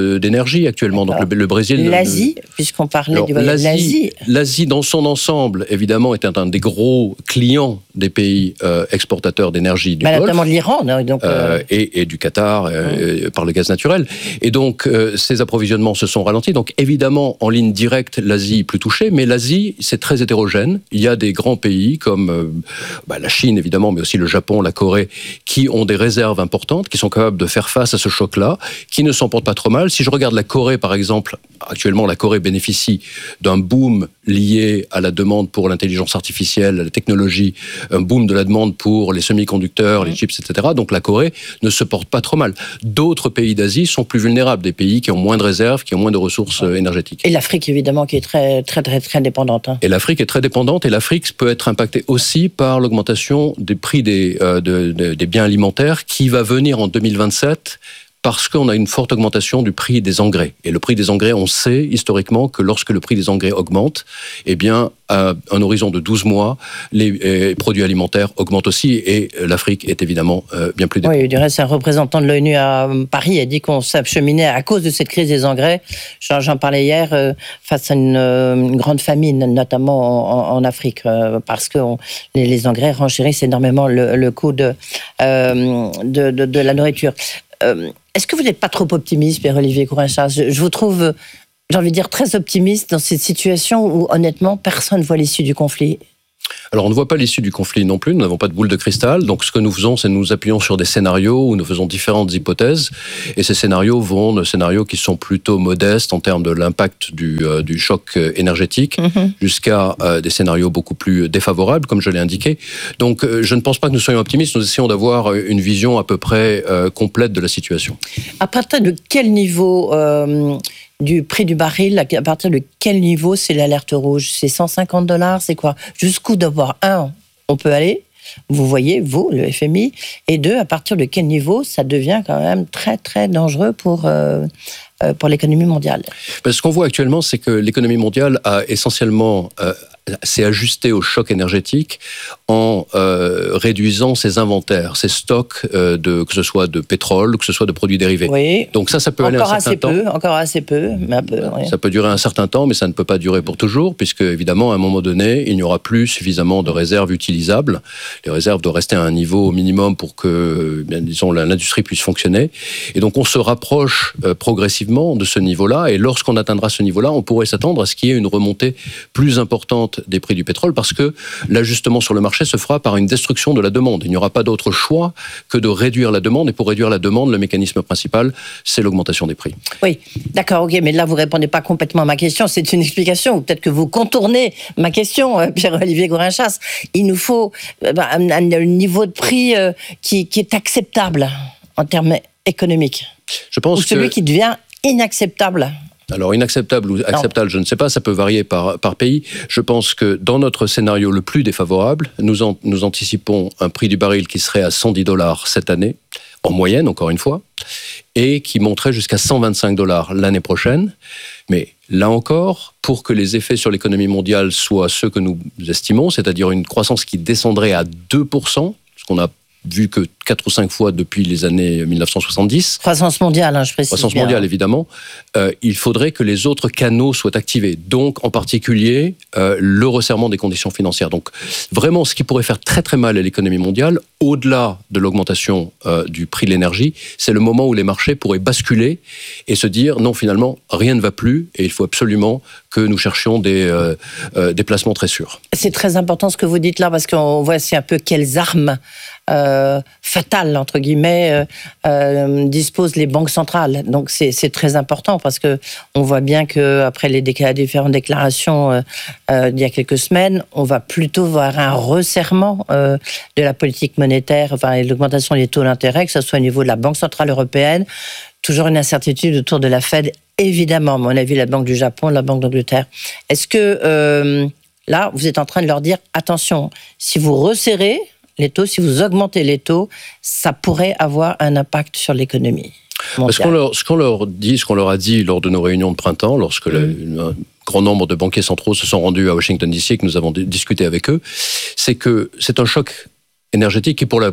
d'énergie actuellement. Donc le, le Brésil... L'Asie, le, puisqu'on parlait alors, du voyage l'Asie. L'Asie, dans son ensemble, évidemment, est un, un des gros clients des pays euh, exportateurs d'énergie du bah, Golfe. Notamment de l'Iran. Donc, euh, et, et du Qatar, euh, mmh. par le gaz naturel. Et donc, euh, ces approvisionnements se sont ralentis. Donc, évidemment, en ligne directe, l'Asie est plus touchée. Mais l'Asie, c'est très hétérogène. Il y a des grands pays comme euh, bah, la Chine, évidemment, mais aussi le Japon, la Corée, qui ont des réserves importantes, qui sont capables de faire face à ce choc-là, qui ne s'en portent pas trop mal. Si je regarde la Corée, par exemple, actuellement, la Corée bénéficie d'un boom lié à la demande pour l'intelligence artificielle, à la technologie, un boom de la demande pour les semi-conducteurs, mmh. les chips, et cetera. Donc la Corée ne se porte pas trop mal. D'autres pays d'Asie sont plus vulnérables, des pays qui ont moins de réserves, qui ont moins de ressources ouais. énergétiques. Et l'Afrique, évidemment, qui est très, très, très, très dépendante. Hein. Et l'Afrique est très dépendante, et l'Afrique peut être impactée aussi par l'augmentation des prix des, euh, de, de, des biens alimentaires qui va venir en deux mille vingt-sept parce qu'on a une forte augmentation du prix des engrais. Et le prix des engrais, on sait historiquement que lorsque le prix des engrais augmente, eh bien, à un horizon de douze mois, les euh, produits alimentaires augmentent aussi, et l'Afrique est évidemment euh, bien plus dépendante. Oui, du reste, un représentant de l'ONU à Paris a dit qu'on s'acheminait à cause de cette crise des engrais. J'en, j'en parlais hier, euh, face à une, euh, une grande famine, notamment en, en Afrique, euh, parce que on, les, les engrais renchérissent énormément le, le coût de, euh, de, de, de la nourriture. Euh, est-ce que vous n'êtes pas trop optimiste, Pierre-Olivier Gourinchas ? je, je vous trouve, j'ai envie de dire, très optimiste dans cette situation où, honnêtement, personne ne voit l'issue du conflit. Alors, on ne voit pas l'issue du conflit non plus, nous n'avons pas de boule de cristal, donc ce que nous faisons, c'est nous appuyons sur des scénarios où nous faisons différentes hypothèses, et ces scénarios vont de scénarios qui sont plutôt modestes en termes de l'impact du, euh, du choc énergétique, mmh. jusqu'à euh, des scénarios beaucoup plus défavorables, comme je l'ai indiqué. Donc, euh, je ne pense pas que nous soyons optimistes, nous essayons d'avoir une vision à peu près euh, complète de la situation. À partir de quel niveau... Euh... du prix du baril, à partir de quel niveau c'est l'alerte rouge ? C'est cent cinquante dollars, c'est quoi ? Jusqu'où d'abord, un, on peut aller, vous voyez, vous, le F M I, et deux, à partir de quel niveau ça devient quand même très très dangereux pour, euh, euh, pour l'économie mondiale ? Ben, ce qu'on voit actuellement, c'est que l'économie mondiale a essentiellement... Euh, s'est ajusté au choc énergétique en euh, réduisant ses inventaires, ses stocks, euh, de, que ce soit de pétrole, que ce soit de produits dérivés. Oui. Donc ça, ça peut encore aller un certain assez temps. Peu, encore assez peu, mais un peu. Oui. Ça peut durer un certain temps, mais ça ne peut pas durer pour toujours, puisque évidemment, à un moment donné, il n'y aura plus suffisamment de réserves utilisables. Les réserves doivent rester à un niveau minimum pour que, bien, disons, l'industrie puisse fonctionner. Et donc, on se rapproche euh, progressivement de ce niveau-là. Et lorsqu'on atteindra ce niveau-là, on pourrait s'attendre à ce qu'il y ait une remontée plus importante des prix du pétrole, parce que l'ajustement sur le marché se fera par une destruction de la demande. Il n'y aura pas d'autre choix que de réduire la demande, et pour réduire la demande, le mécanisme principal, c'est l'augmentation des prix. Oui, d'accord, ok, mais là, vous ne répondez pas complètement à ma question, c'est une explication, ou peut-être que vous contournez ma question, Pierre-Olivier Gourinchas. Il nous faut un, un niveau de prix qui, qui est acceptable en termes économiques. Je pense ou celui que... qui devient inacceptable. Alors, inacceptable ou acceptable, non. je ne sais pas, ça peut varier par, par pays. Je pense que dans notre scénario le plus défavorable, nous, en, nous anticipons un prix du baril qui serait à cent dix dollars cette année, en moyenne, encore une fois, et qui monterait jusqu'à cent vingt-cinq dollars l'année prochaine. Mais là encore, pour que les effets sur l'économie mondiale soient ceux que nous estimons, c'est-à-dire une croissance qui descendrait à deux pour cent, ce qu'on a vu que quatre ou cinq fois depuis les années dix-neuf cent soixante-dix. Croissance mondiale, hein, je précise. Croissance bien. mondiale, évidemment. Euh, il faudrait que les autres canaux soient activés. Donc, en particulier, euh, le resserrement des conditions financières. Donc, vraiment, ce qui pourrait faire très très mal à l'économie mondiale, au-delà de l'augmentation euh, du prix de l'énergie, c'est le moment où les marchés pourraient basculer et se dire, non, finalement, rien ne va plus et il faut absolument que nous cherchions des, euh, euh, des placements très sûrs. C'est très important ce que vous dites là, parce qu'on voit aussi un peu quelles armes Euh, fatales, entre guillemets, euh, euh, disposent les banques centrales. Donc c'est, c'est très important, parce que on voit bien qu'après les déca- différentes déclarations euh, euh, d'il y a quelques semaines, on va plutôt voir un resserrement euh, de la politique monétaire, enfin, et l'augmentation des taux d'intérêt, que ce soit au niveau de la Banque centrale européenne. Toujours une incertitude autour de la Fed, évidemment, à mon avis, la Banque du Japon, la Banque d'Angleterre. Est-ce que euh, là, vous êtes en train de leur dire, attention, si vous resserrez les taux, si vous augmentez les taux, ça pourrait avoir un impact sur l'économie mondiale. Ce qu'on leur, ce qu'on leur dit, ce qu'on leur a dit lors de nos réunions de printemps, lorsque mmh. le, un grand nombre de banquiers centraux se sont rendus à Washington D C et que nous avons discuté avec eux, c'est que c'est un choc énergétique qui, pour la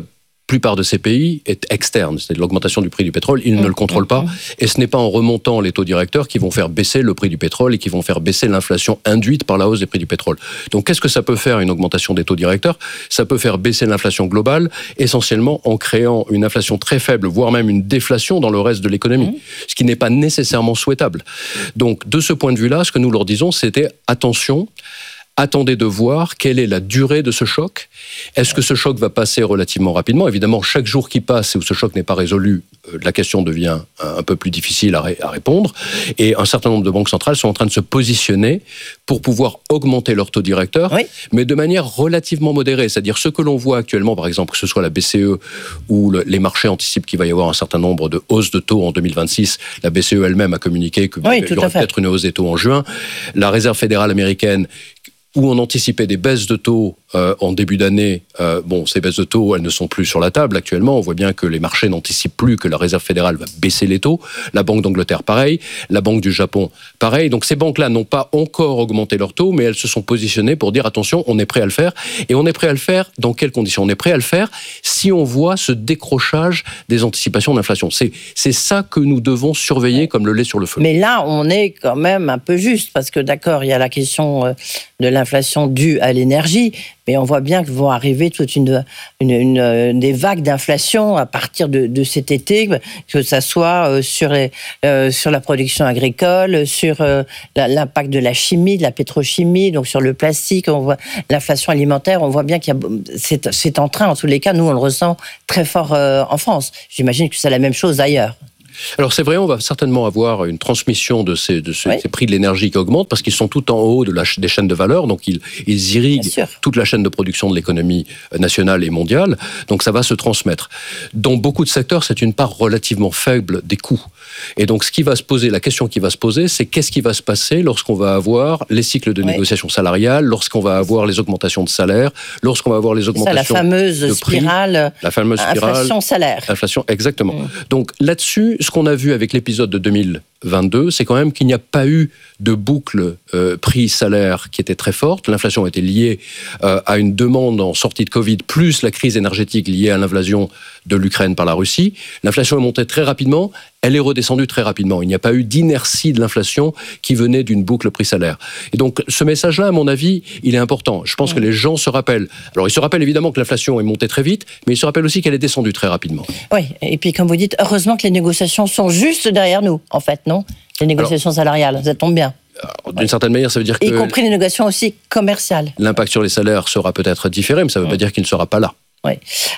plupart de ces pays est externe, c'est l'augmentation du prix du pétrole, ils mmh, ne le contrôlent pas, mmh. et ce n'est pas en remontant les taux directeurs qui vont faire baisser le prix du pétrole et qui vont faire baisser l'inflation induite par la hausse des prix du pétrole. Donc qu'est-ce que ça peut faire, une augmentation des taux directeurs ? Ça peut faire baisser l'inflation globale, essentiellement en créant une inflation très faible, voire même une déflation dans le reste de l'économie, mmh. ce qui n'est pas nécessairement souhaitable. Donc de ce point de vue-là, ce que nous leur disons, c'était attention, attendez de voir quelle est la durée de ce choc. Est-ce que ce choc va passer relativement rapidement ? Évidemment, chaque jour qui passe et où ce choc n'est pas résolu, la question devient un peu plus difficile à, ré- à répondre. Et un certain nombre de banques centrales sont en train de se positionner pour pouvoir augmenter leur taux directeur, oui. mais de manière relativement modérée. C'est-à-dire ce que l'on voit actuellement, par exemple, que ce soit la B C E ou le, les marchés anticipent qu'il va y avoir un certain nombre de hausses de taux en deux mille vingt-six. La B C E elle-même a communiqué qu'il oui, y aurait peut-être une hausse des taux en juin. La Réserve fédérale américaine, où on anticipait des baisses de taux euh, en début d'année. Euh, bon, ces baisses de taux, elles ne sont plus sur la table actuellement. On voit bien que les marchés n'anticipent plus que la Réserve fédérale va baisser les taux. La Banque d'Angleterre, pareil. La Banque du Japon, pareil. Donc ces banques-là n'ont pas encore augmenté leurs taux, mais elles se sont positionnées pour dire attention, on est prêt à le faire. Et on est prêt à le faire dans quelles conditions ? On est prêt à le faire si on voit ce décrochage des anticipations d'inflation. C'est, c'est ça que nous devons surveiller comme le lait sur le feu. Mais là, on est quand même un peu juste, parce que d'accord, il y a la question de l'inflation L'inflation due à l'énergie, mais on voit bien que vont arriver toute une, une, une des vagues d'inflation à partir de, de cet été, que ça soit sur les, euh, sur la production agricole, sur euh, l'impact de la chimie, de la pétrochimie, donc sur le plastique, on voit l'inflation alimentaire, on voit bien qu'il y a, c'est, c'est en train, en tous les cas, nous on le ressent très fort euh, en France. J'imagine que c'est la même chose ailleurs. Alors c'est vrai, on va certainement avoir une transmission de ces, de ces, oui. ces prix de l'énergie qui augmentent parce qu'ils sont tout en haut de la, des chaînes de valeur, donc ils, ils irriguent toute la chaîne de production de l'économie nationale et mondiale, donc ça va se transmettre. Dans beaucoup de secteurs, c'est une part relativement faible des coûts. Et donc ce qui va se poser, la question qui va se poser, c'est qu'est-ce qui va se passer lorsqu'on va avoir les cycles de oui. négociation salariale, lorsqu'on va avoir les augmentations de salaire, lorsqu'on va avoir les augmentations ça, la fameuse de prix, spirale, la fameuse spirale, inflation-salaire. Inflation, exactement. Mmh. Donc là-dessus, ce qu'on a vu avec l'épisode de deux mille vingt-deux, c'est quand même qu'il n'y a pas eu de boucle euh, prix-salaire qui était très forte. L'inflation était liée euh, à une demande en sortie de Covid, plus la crise énergétique liée à l'invasion de l'Ukraine par la Russie. L'inflation est montée très rapidement, elle est redescendue très rapidement. Il n'y a pas eu d'inertie de l'inflation qui venait d'une boucle prix-salaire. Et donc, ce message-là, à mon avis, il est important. Je pense mmh. que les gens se rappellent. Alors, ils se rappellent évidemment que l'inflation est montée très vite, mais ils se rappellent aussi qu'elle est descendue très rapidement. Oui, et puis comme vous dites, heureusement que les négociations sont juste derrière nous, en fait, non ? Les négociations Alors, salariales, ça tombe bien. D'une ouais. certaine manière, ça veut dire que... Y compris les négociations aussi commerciales. L'impact sur les salaires sera peut-être différé, mais ça ne veut mmh. pas dire qu'il ne sera pas là. Oui.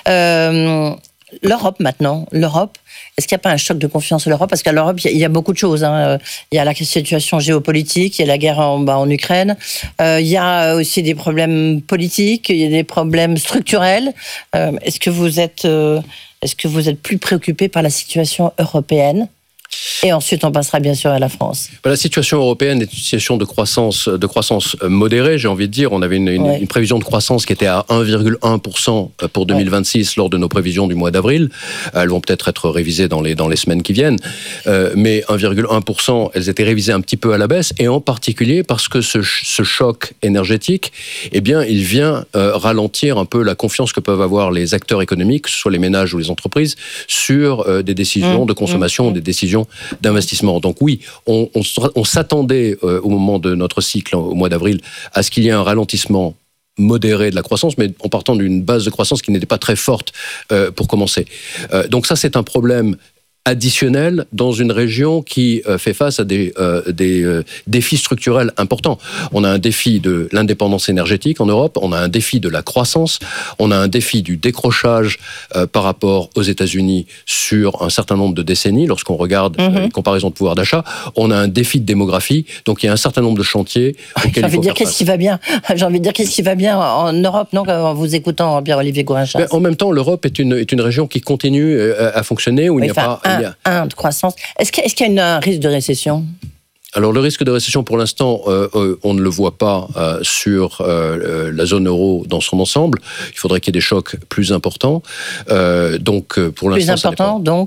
Euh, L'Europe, maintenant, l'Europe, est-ce qu'il n'y a pas un choc de confiance en l'Europe ? Parce qu'à l'Europe, il y, y a beaucoup de choses. Hein. Il y a la situation géopolitique, il y a la guerre en, bah, en Ukraine, euh, il y a aussi des problèmes politiques, il y a des problèmes structurels. Euh, est-ce que vous êtes, euh, est-ce que vous êtes plus préoccupé par la situation européenne ? Et ensuite, on passera bien sûr à la France. La situation européenne est une situation de croissance, de croissance modérée, j'ai envie de dire. On avait une, une, ouais. une prévision de croissance qui était à un virgule un pour cent pour deux mille vingt-six ouais. lors de nos prévisions du mois d'avril. Elles vont peut-être être révisées dans les, dans les semaines qui viennent. Euh, mais un virgule un pour cent, elles étaient révisées un petit peu à la baisse, et en particulier parce que ce, ce choc énergétique, eh bien, il vient euh, ralentir un peu la confiance que peuvent avoir les acteurs économiques, que ce soit les ménages ou les entreprises, sur euh, des décisions mmh. de consommation, mmh. des décisions d'investissement. Donc oui, on, on, on s'attendait euh, au moment de notre cycle, au mois d'avril, à ce qu'il y ait un ralentissement modéré de la croissance, mais en partant d'une base de croissance qui n'était pas très forte euh, pour commencer. Euh, donc ça, c'est un problème additionnel dans une région qui euh, fait face à des, euh, des euh, défis structurels importants. On a un défi de l'indépendance énergétique en Europe, on a un défi de la croissance, on a un défi du décrochage euh, par rapport aux États-Unis sur un certain nombre de décennies, lorsqu'on regarde mm-hmm. euh, les comparaisons de pouvoir d'achat, on a un défi de démographie, donc il y a un certain nombre de chantiers auxquels J'ai envie il faut de dire qu'est-ce face. qui va bien. J'ai envie de dire qu'est-ce qui va bien en Europe, non, en vous écoutant, Pierre-Olivier Gourinchas. En même temps, l'Europe est une, est une région qui continue à fonctionner, où oui, il n'y a pas... Un, un de croissance. Est-ce qu'il y a, est-ce qu'il y a une, un risque de récession ? Alors le risque de récession, pour l'instant, euh, euh, on ne le voit pas euh, sur euh, la zone euro dans son ensemble. Il faudrait qu'il y ait des chocs plus importants. Euh, donc pour plus l'instant, important, donc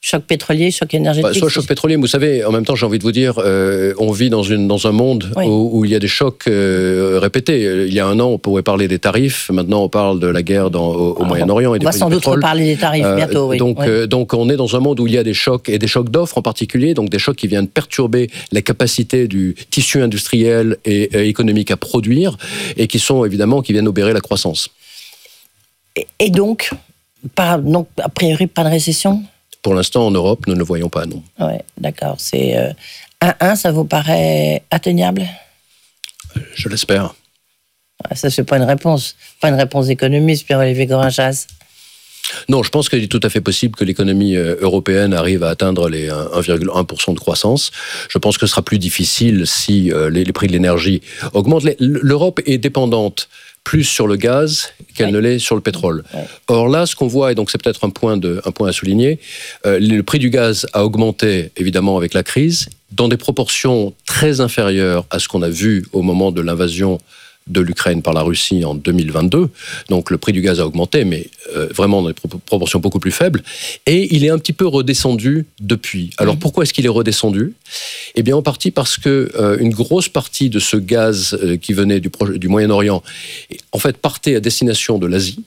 Choc pétrolier, choc énergétique. Bah, soit choc pétrolier, mais vous savez, en même temps, j'ai envie de vous dire, euh, on vit dans, une, dans un monde oui. où, où il y a des chocs euh, répétés. Il y a un an, on pourrait parler des tarifs. Maintenant, on parle de la guerre dans, au, au Moyen-Orient. Et on va sans doute reparler des tarifs euh, bientôt. Oui. Donc, oui. Euh, donc, on est dans un monde où il y a des chocs, et des chocs d'offres en particulier, donc des chocs qui viennent perturber la capacité du tissu industriel et, et économique à produire, et qui sont évidemment, qui viennent obérer la croissance. Et, et donc, pas, donc, a priori, pas de récession ? Pour l'instant, en Europe, nous ne le voyons pas, non. Oui, d'accord. C'est euh, un un, ça vous paraît atteignable ? Je l'espère. Ça, c'est pas une réponse. Pas une réponse économiste, Pierre-Olivier Gorin-Chas. Non, je pense qu'il est tout à fait possible que l'économie européenne arrive à atteindre les un virgule un pour cent de croissance. Je pense que ce sera plus difficile si euh, les, les prix de l'énergie augmentent. L'Europe est dépendante plus sur le gaz qu'elle ouais. ne l'est sur le pétrole. Ouais. Or là, ce qu'on voit, et donc c'est peut-être un point, de, un point à souligner, euh, le prix du gaz a augmenté, évidemment, avec la crise, dans des proportions très inférieures à ce qu'on a vu au moment de l'invasion de l'Ukraine par la Russie en deux mille vingt-deux. Donc le prix du gaz a augmenté, mais euh, vraiment dans des proportions beaucoup plus faibles. Et il est un petit peu redescendu depuis. Alors pourquoi est-ce qu'il est redescendu ? Eh bien en partie parce que euh, une grosse partie de ce gaz euh, qui venait du, du Moyen-Orient, en fait, partait à destination de l'Asie.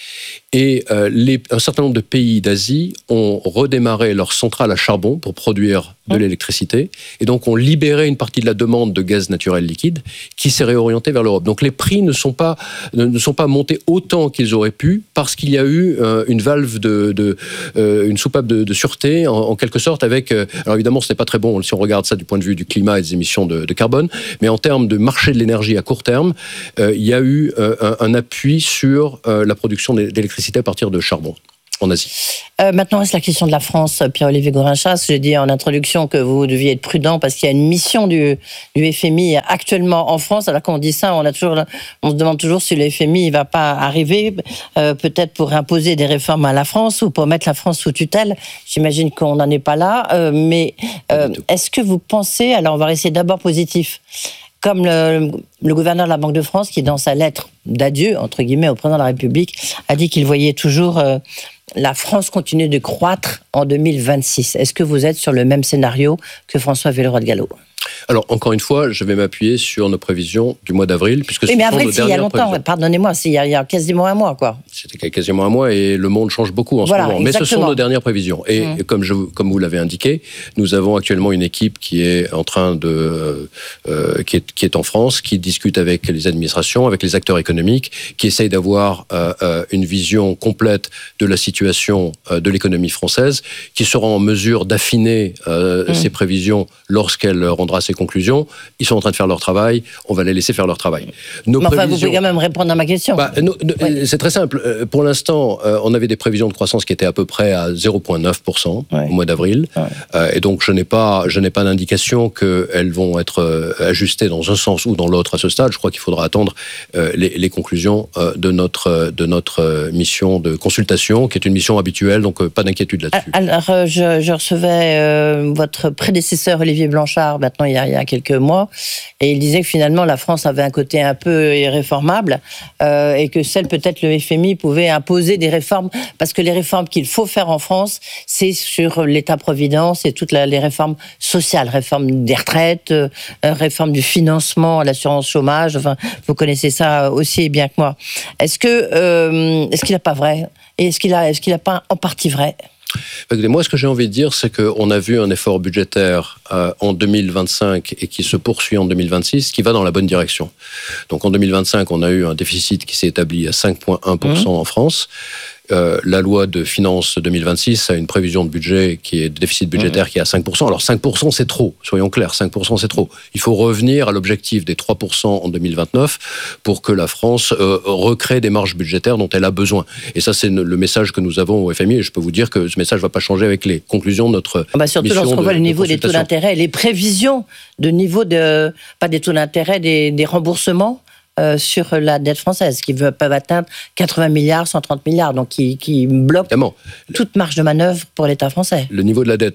Et euh, les, un certain nombre de pays d'Asie ont redémarré leurs centrales à charbon pour produire de l'électricité, et donc ont libéré une partie de la demande de gaz naturel liquide qui s'est réorientée vers l'Europe. Donc les prix ne sont pas, ne sont pas montés autant qu'ils auraient pu parce qu'il y a eu euh, une valve, de, de, euh, une soupape de, de sûreté, en, en quelque sorte, avec... Euh, alors évidemment, ce n'est pas très bon si on regarde ça du point de vue du climat et des émissions de, de carbone, mais en termes de marché de l'énergie à court terme, euh, il y a eu euh, un, un appui sur euh, la production d'électricité à partir de charbon en Asie. Euh, maintenant, reste la question de la France, Pierre-Olivier Gorin-Chas. J'ai dit en introduction que vous deviez être prudent parce qu'il y a une mission du, du F M I actuellement en France. Alors quand on dit ça, on, a toujours, on se demande toujours si le F M I ne va pas arriver, euh, peut-être pour imposer des réformes à la France ou pour mettre la France sous tutelle. J'imagine qu'on n'en est pas là. Euh, mais euh, est-ce que vous pensez... Alors on va rester d'abord positif. Comme le, le gouverneur de la Banque de France, qui dans sa lettre d'adieu, entre guillemets, au président de la République, a dit qu'il voyait toujours euh, la France continuer de croître en deux mille vingt-six. Est-ce que vous êtes sur le même scénario que François Villeroy-de-Galhau ? Alors, encore une fois, je vais m'appuyer sur nos prévisions du mois d'avril, puisque oui, ce mais sont avril, nos c'est il y a longtemps, prévisions. Pardonnez-moi, c'est il y, a, il y a quasiment un mois, quoi. C'était quasiment un mois et le monde change beaucoup en voilà, ce moment. Exactement. Mais ce sont nos dernières prévisions. Et mmh. comme, je, comme vous l'avez indiqué, nous avons actuellement une équipe qui est en train de, euh, qui, est, qui est en France, qui discute avec les administrations, avec les acteurs économiques, qui essaye d'avoir euh, euh, une vision complète de la situation euh, de l'économie française, qui sera en mesure d'affiner euh, mmh. ses prévisions lorsqu'elle rendra ses conclusions. Ils sont en train de faire leur travail, on va les laisser faire leur travail. Nos Mais prévisions... enfin, vous pouvez quand même répondre à ma question. Bah, nous, ouais. C'est très simple. Pour l'instant, on avait des prévisions de croissance qui étaient à peu près à zéro virgule neuf pour cent ouais. au mois d'avril. Ouais. Euh, et donc, je n'ai pas, je n'ai pas d'indication qu'elles vont être ajustées dans un sens ou dans l'autre à ce stade. Je crois qu'il faudra attendre euh, les, les conclusions euh, de, notre, de notre mission de consultation, qui est une mission habituelle, donc euh, pas d'inquiétude là-dessus. Alors, je, je recevais euh, votre prédécesseur Olivier Blanchard, maintenant il y a, il y a quelques mois, et il disait que finalement la France avait un côté un peu irréformable euh, et que seul peut-être le F M I pouvait imposer des réformes, parce que les réformes qu'il faut faire en France, c'est sur l'État-providence et toutes les réformes sociales, réforme des retraites, euh, réforme du financement à l'assurance chômage, enfin, vous connaissez ça aussi bien que moi. Est-ce que, euh, est-ce qu'il n'a pas vrai ? Et est-ce qu'il a, est-ce qu'il n'a pas en partie vrai ? Moi, ce que j'ai envie de dire, c'est qu'on a vu un effort budgétaire euh, en deux mille vingt-cinq et qui se poursuit en deux mille vingt-six, qui va dans la bonne direction. Donc en deux mille vingt-cinq, on a eu un déficit qui s'est établi à cinq virgule un pour cent mmh. en France. Euh, la loi de finances deux mille vingt-six a une prévision de budget qui est de déficit budgétaire mmh. qui est à cinq pour cent. Alors cinq pour cent c'est trop, soyons clairs, cinq pour cent c'est trop. Il faut revenir à l'objectif des trois pour cent en deux mille vingt-neuf pour que la France euh, recrée des marges budgétaires dont elle a besoin. Et ça c'est le message que nous avons au F M I, et je peux vous dire que ce message ne va pas changer avec les conclusions de notre ah bah surtout mission lorsqu'on de, voit le niveau de des taux d'intérêt, les prévisions de niveau de, pas des taux d'intérêt, des, des remboursements Euh, sur la dette française, qui peuvent atteindre quatre-vingts milliards, cent trente milliards, donc qui, qui bloquent Évidemment. toute marge de manœuvre pour l'État français. Le niveau de la dette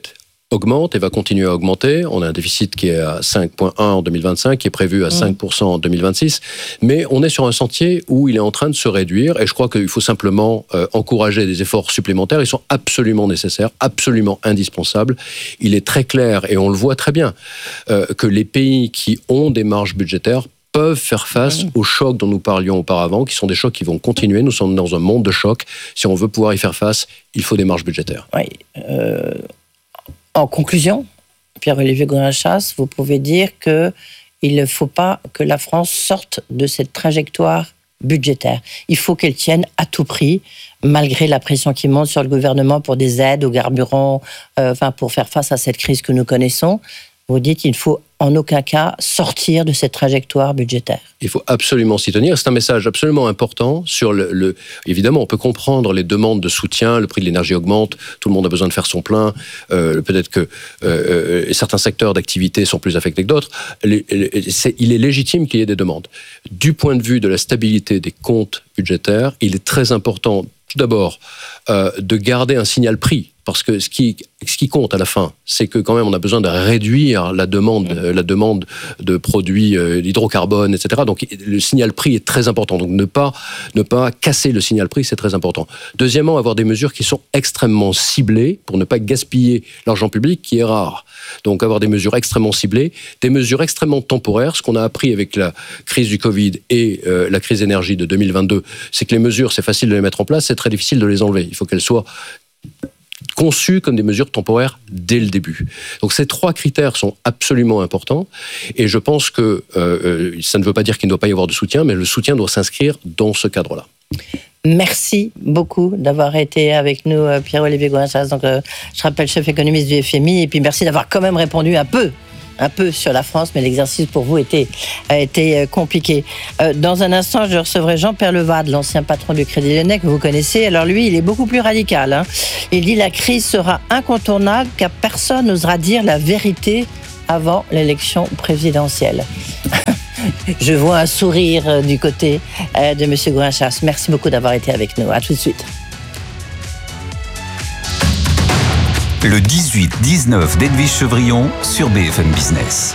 augmente et va continuer à augmenter. On a un déficit qui est à cinq virgule un en deux mille vingt-cinq, qui est prévu à cinq pour cent en deux mille vingt-six. Mais on est sur un sentier où il est en train de se réduire et je crois qu'il faut simplement euh, encourager des efforts supplémentaires. Ils sont absolument nécessaires, absolument indispensables. Il est très clair et on le voit très bien euh, que les pays qui ont des marges budgétaires peuvent faire face aux chocs dont nous parlions auparavant, qui sont des chocs qui vont continuer. Nous sommes dans un monde de chocs. Si on veut pouvoir y faire face, il faut des marges budgétaires. Oui. Euh... En conclusion, Pierre-Olivier Gourin-Chasse, vous pouvez dire qu'il ne faut pas que la France sorte de cette trajectoire budgétaire. Il faut qu'elle tienne à tout prix, malgré la pression qui monte sur le gouvernement pour des aides aux carburants, euh, enfin pour faire face à cette crise que nous connaissons. Vous dites qu'il ne faut en aucun cas sortir de cette trajectoire budgétaire. Il faut absolument s'y tenir. C'est un message absolument important sur le, le... Évidemment, on peut comprendre les demandes de soutien, le prix de l'énergie augmente, tout le monde a besoin de faire son plein, euh, peut-être que euh, certains secteurs d'activité sont plus affectés que d'autres. Les, les, c'est, il est légitime qu'il y ait des demandes. Du point de vue de la stabilité des comptes budgétaires, il est très important, tout d'abord, euh, de garder un signal prix. Parce que ce qui, ce qui compte à la fin, c'est que quand même on a besoin de réduire la demande, mmh. la demande de produits euh, d'hydrocarbone, et cetera. Donc le signal prix est très important. Donc ne pas, ne pas casser le signal prix, c'est très important. Deuxièmement, avoir des mesures qui sont extrêmement ciblées pour ne pas gaspiller l'argent public, qui est rare. Donc avoir des mesures extrêmement ciblées, des mesures extrêmement temporaires. Ce qu'on a appris avec la crise du Covid et euh, la crise énergie de deux mille vingt-deux, c'est que les mesures, c'est facile de les mettre en place, c'est très difficile de les enlever. Il faut qu'elles soient conçues comme des mesures temporaires dès le début. Donc ces trois critères sont absolument importants et je pense que euh, ça ne veut pas dire qu'il ne doit pas y avoir de soutien, mais le soutien doit s'inscrire dans ce cadre-là. Merci beaucoup d'avoir été avec nous, Pierre-Olivier Gourin-Chasse. Donc, euh, je rappelle, chef économiste du F M I, et puis merci d'avoir quand même répondu un peu un peu sur la France, mais l'exercice pour vous était, a été compliqué. Euh, dans un instant, je recevrai Jean Perlevade, l'ancien patron du Crédit Lyonnais, que vous connaissez. Alors lui, il est beaucoup plus radical. Hein. Il dit la crise sera incontournable car personne n'osera dire la vérité avant l'élection présidentielle. Je vois un sourire du côté de M. Gourin-Chasse. Merci beaucoup d'avoir été avec nous. À tout de suite. Le dix-huit dix-neuf d'Edwige Chevrillon sur B F M Business.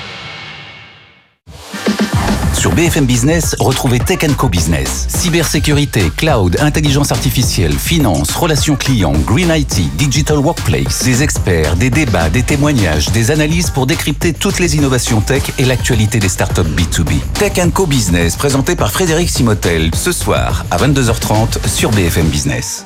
Sur B F M Business, retrouvez Tech and Co Business. Cybersécurité, cloud, intelligence artificielle, finance, relations clients, green I T, digital workplace. Des experts, des débats, des témoignages, des analyses pour décrypter toutes les innovations tech et l'actualité des startups B deux B. Tech and Co Business, présenté par Frédéric Simotel, ce soir à vingt-deux heures trente sur B F M Business.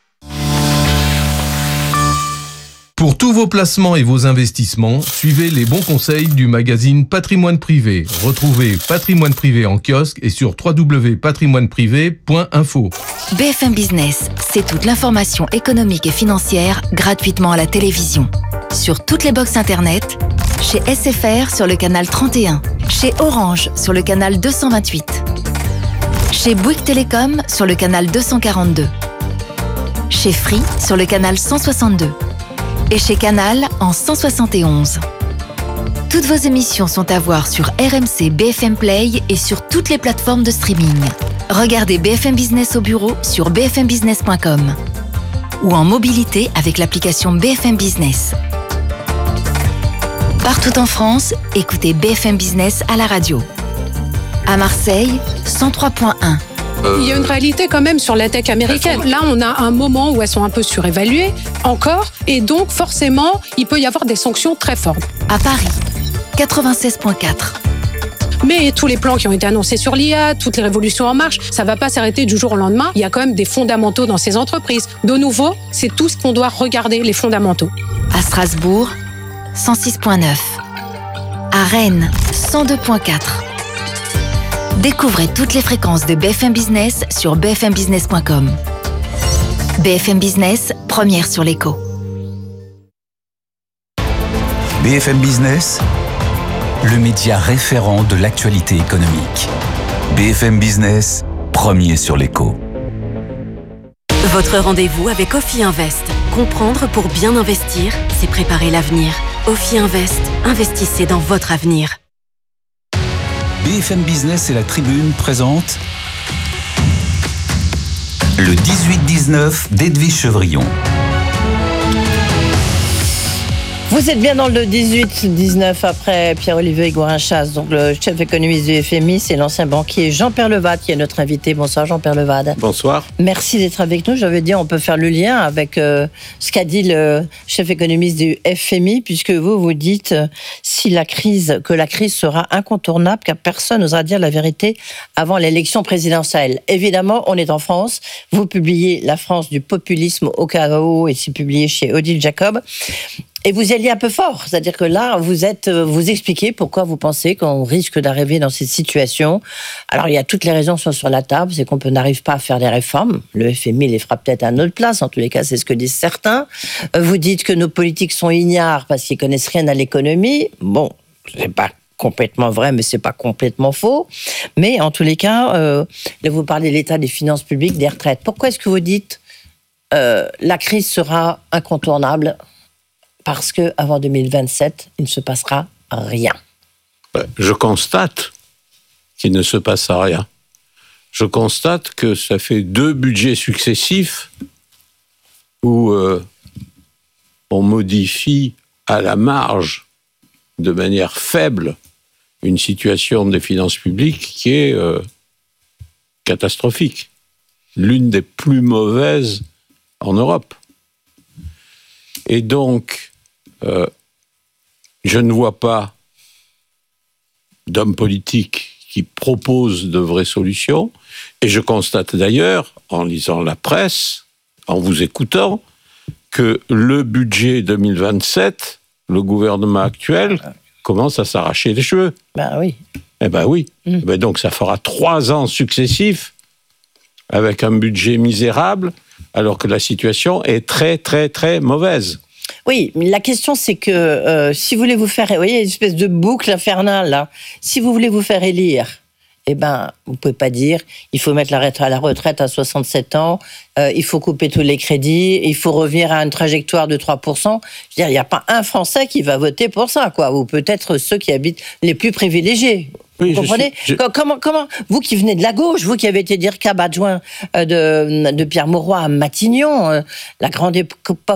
Pour tous vos placements et vos investissements, suivez les bons conseils du magazine Patrimoine Privé. Retrouvez Patrimoine Privé en kiosque et sur w w w point patrimoine privé point info. B F M Business, c'est toute l'information économique et financière gratuitement à la télévision. Sur toutes les box internet, chez S F R sur le canal trente et un, chez Orange sur le canal deux cent vingt-huit, chez Bouygues Télécom sur le canal deux cent quarante-deux, chez Free sur le canal cent soixante-deux. Et chez Canal en cent soixante et onze. Toutes vos émissions sont à voir sur R M C B F M Play et sur toutes les plateformes de streaming. Regardez B F M Business au bureau sur b f m business point com ou en mobilité avec l'application B F M Business. Partout en France, écoutez B F M Business à la radio. À Marseille, cent trois point un. Il y a une réalité quand même sur la tech américaine. Là, on a un moment où elles sont un peu surévaluées, encore, et donc forcément, il peut y avoir des sanctions très fortes. À Paris, quatre-vingt-seize point quatre. Mais tous les plans qui ont été annoncés sur l'I A, toutes les révolutions en marche, ça ne va pas s'arrêter du jour au lendemain. Il y a quand même des fondamentaux dans ces entreprises. De nouveau, c'est tout ce qu'on doit regarder, les fondamentaux. À Strasbourg, cent six point neuf. À Rennes, cent deux point quatre. Découvrez toutes les fréquences de B F M Business sur b f m business point com. B F M Business, première sur l'écho. B F M Business, le média référent de l'actualité économique. B F M Business, premier sur l'écho. Votre rendez-vous avec Ophi Invest. Comprendre pour bien investir, c'est préparer l'avenir. Ophi Invest, investissez dans votre avenir. B F M Business et la Tribune présentent le dix-huit dix-neuf d'Edwige Chevrillon. Vous êtes bien dans le dix-huit dix-neuf après Pierre-Olivier Gourin-Chasse, donc le chef économiste du F M I, c'est l'ancien banquier Jean-Pierre Levade qui est notre invité. Bonsoir Jean-Pierre Levade. Bonsoir. Merci d'être avec nous. J'avais dit on peut faire le lien avec euh, ce qu'a dit le chef économiste du F M I, puisque vous vous dites euh, si la crise, que la crise sera incontournable, car personne n'osera dire la vérité avant l'élection présidentielle. Évidemment, on est en France. Vous publiez La France du populisme au chaos et c'est publié chez Odile Jacob. Et vous y alliez un peu fort, c'est-à-dire que là, vous êtes, vous expliquez pourquoi vous pensez qu'on risque d'arriver dans cette situation. Alors, il y a toutes les raisons sont sur la table, c'est qu'on n'arrive pas à faire des réformes. Le F M I les fera peut-être à notre place, en tous les cas, c'est ce que disent certains. Vous dites que nos politiques sont ignares parce qu'ils connaissent rien à l'économie. Bon, c'est pas complètement vrai, mais c'est pas complètement faux. Mais en tous les cas, euh, là, vous parlez de l'état des finances publiques, des retraites. Pourquoi est-ce que vous dites euh, la crise sera incontournable ? Parce qu'avant deux mille vingt-sept, il ne se passera rien. Je constate qu'il ne se passe rien. Je constate que ça fait deux budgets successifs où euh, on modifie à la marge, de manière faible, une situation des finances publiques qui est euh, catastrophique. L'une des plus mauvaises en Europe. Et donc, Euh, je ne vois pas d'homme politique qui propose de vraies solutions. Et je constate d'ailleurs, en lisant la presse, en vous écoutant, que le budget deux mille vingt-sept, le gouvernement actuel, commence à s'arracher les cheveux. Ben oui. Eh ben oui. Mmh. Ben donc ça fera trois ans successifs avec un budget misérable, alors que la situation est très, très, très mauvaise. Oui, mais la question c'est que euh, si vous voulez vous faire, vous voyez, une espèce de boucle infernale là. Si vous voulez vous faire élire, eh ben, vous pouvez pas dire il faut mettre la retraite à la retraite à soixante-sept ans, euh, il faut couper tous les crédits, il faut revenir à une trajectoire de trois pour cent. Je veux dire, il n'y a pas un Français qui va voter pour ça, quoi. Ou peut-être ceux qui habitent les plus privilégiés. Vous oui, comprenez je suis, je... comment, comment, vous qui venez de la gauche, vous qui avez été dire cab adjoint de, de Pierre Mauroy à Matignon, euh, la grande époque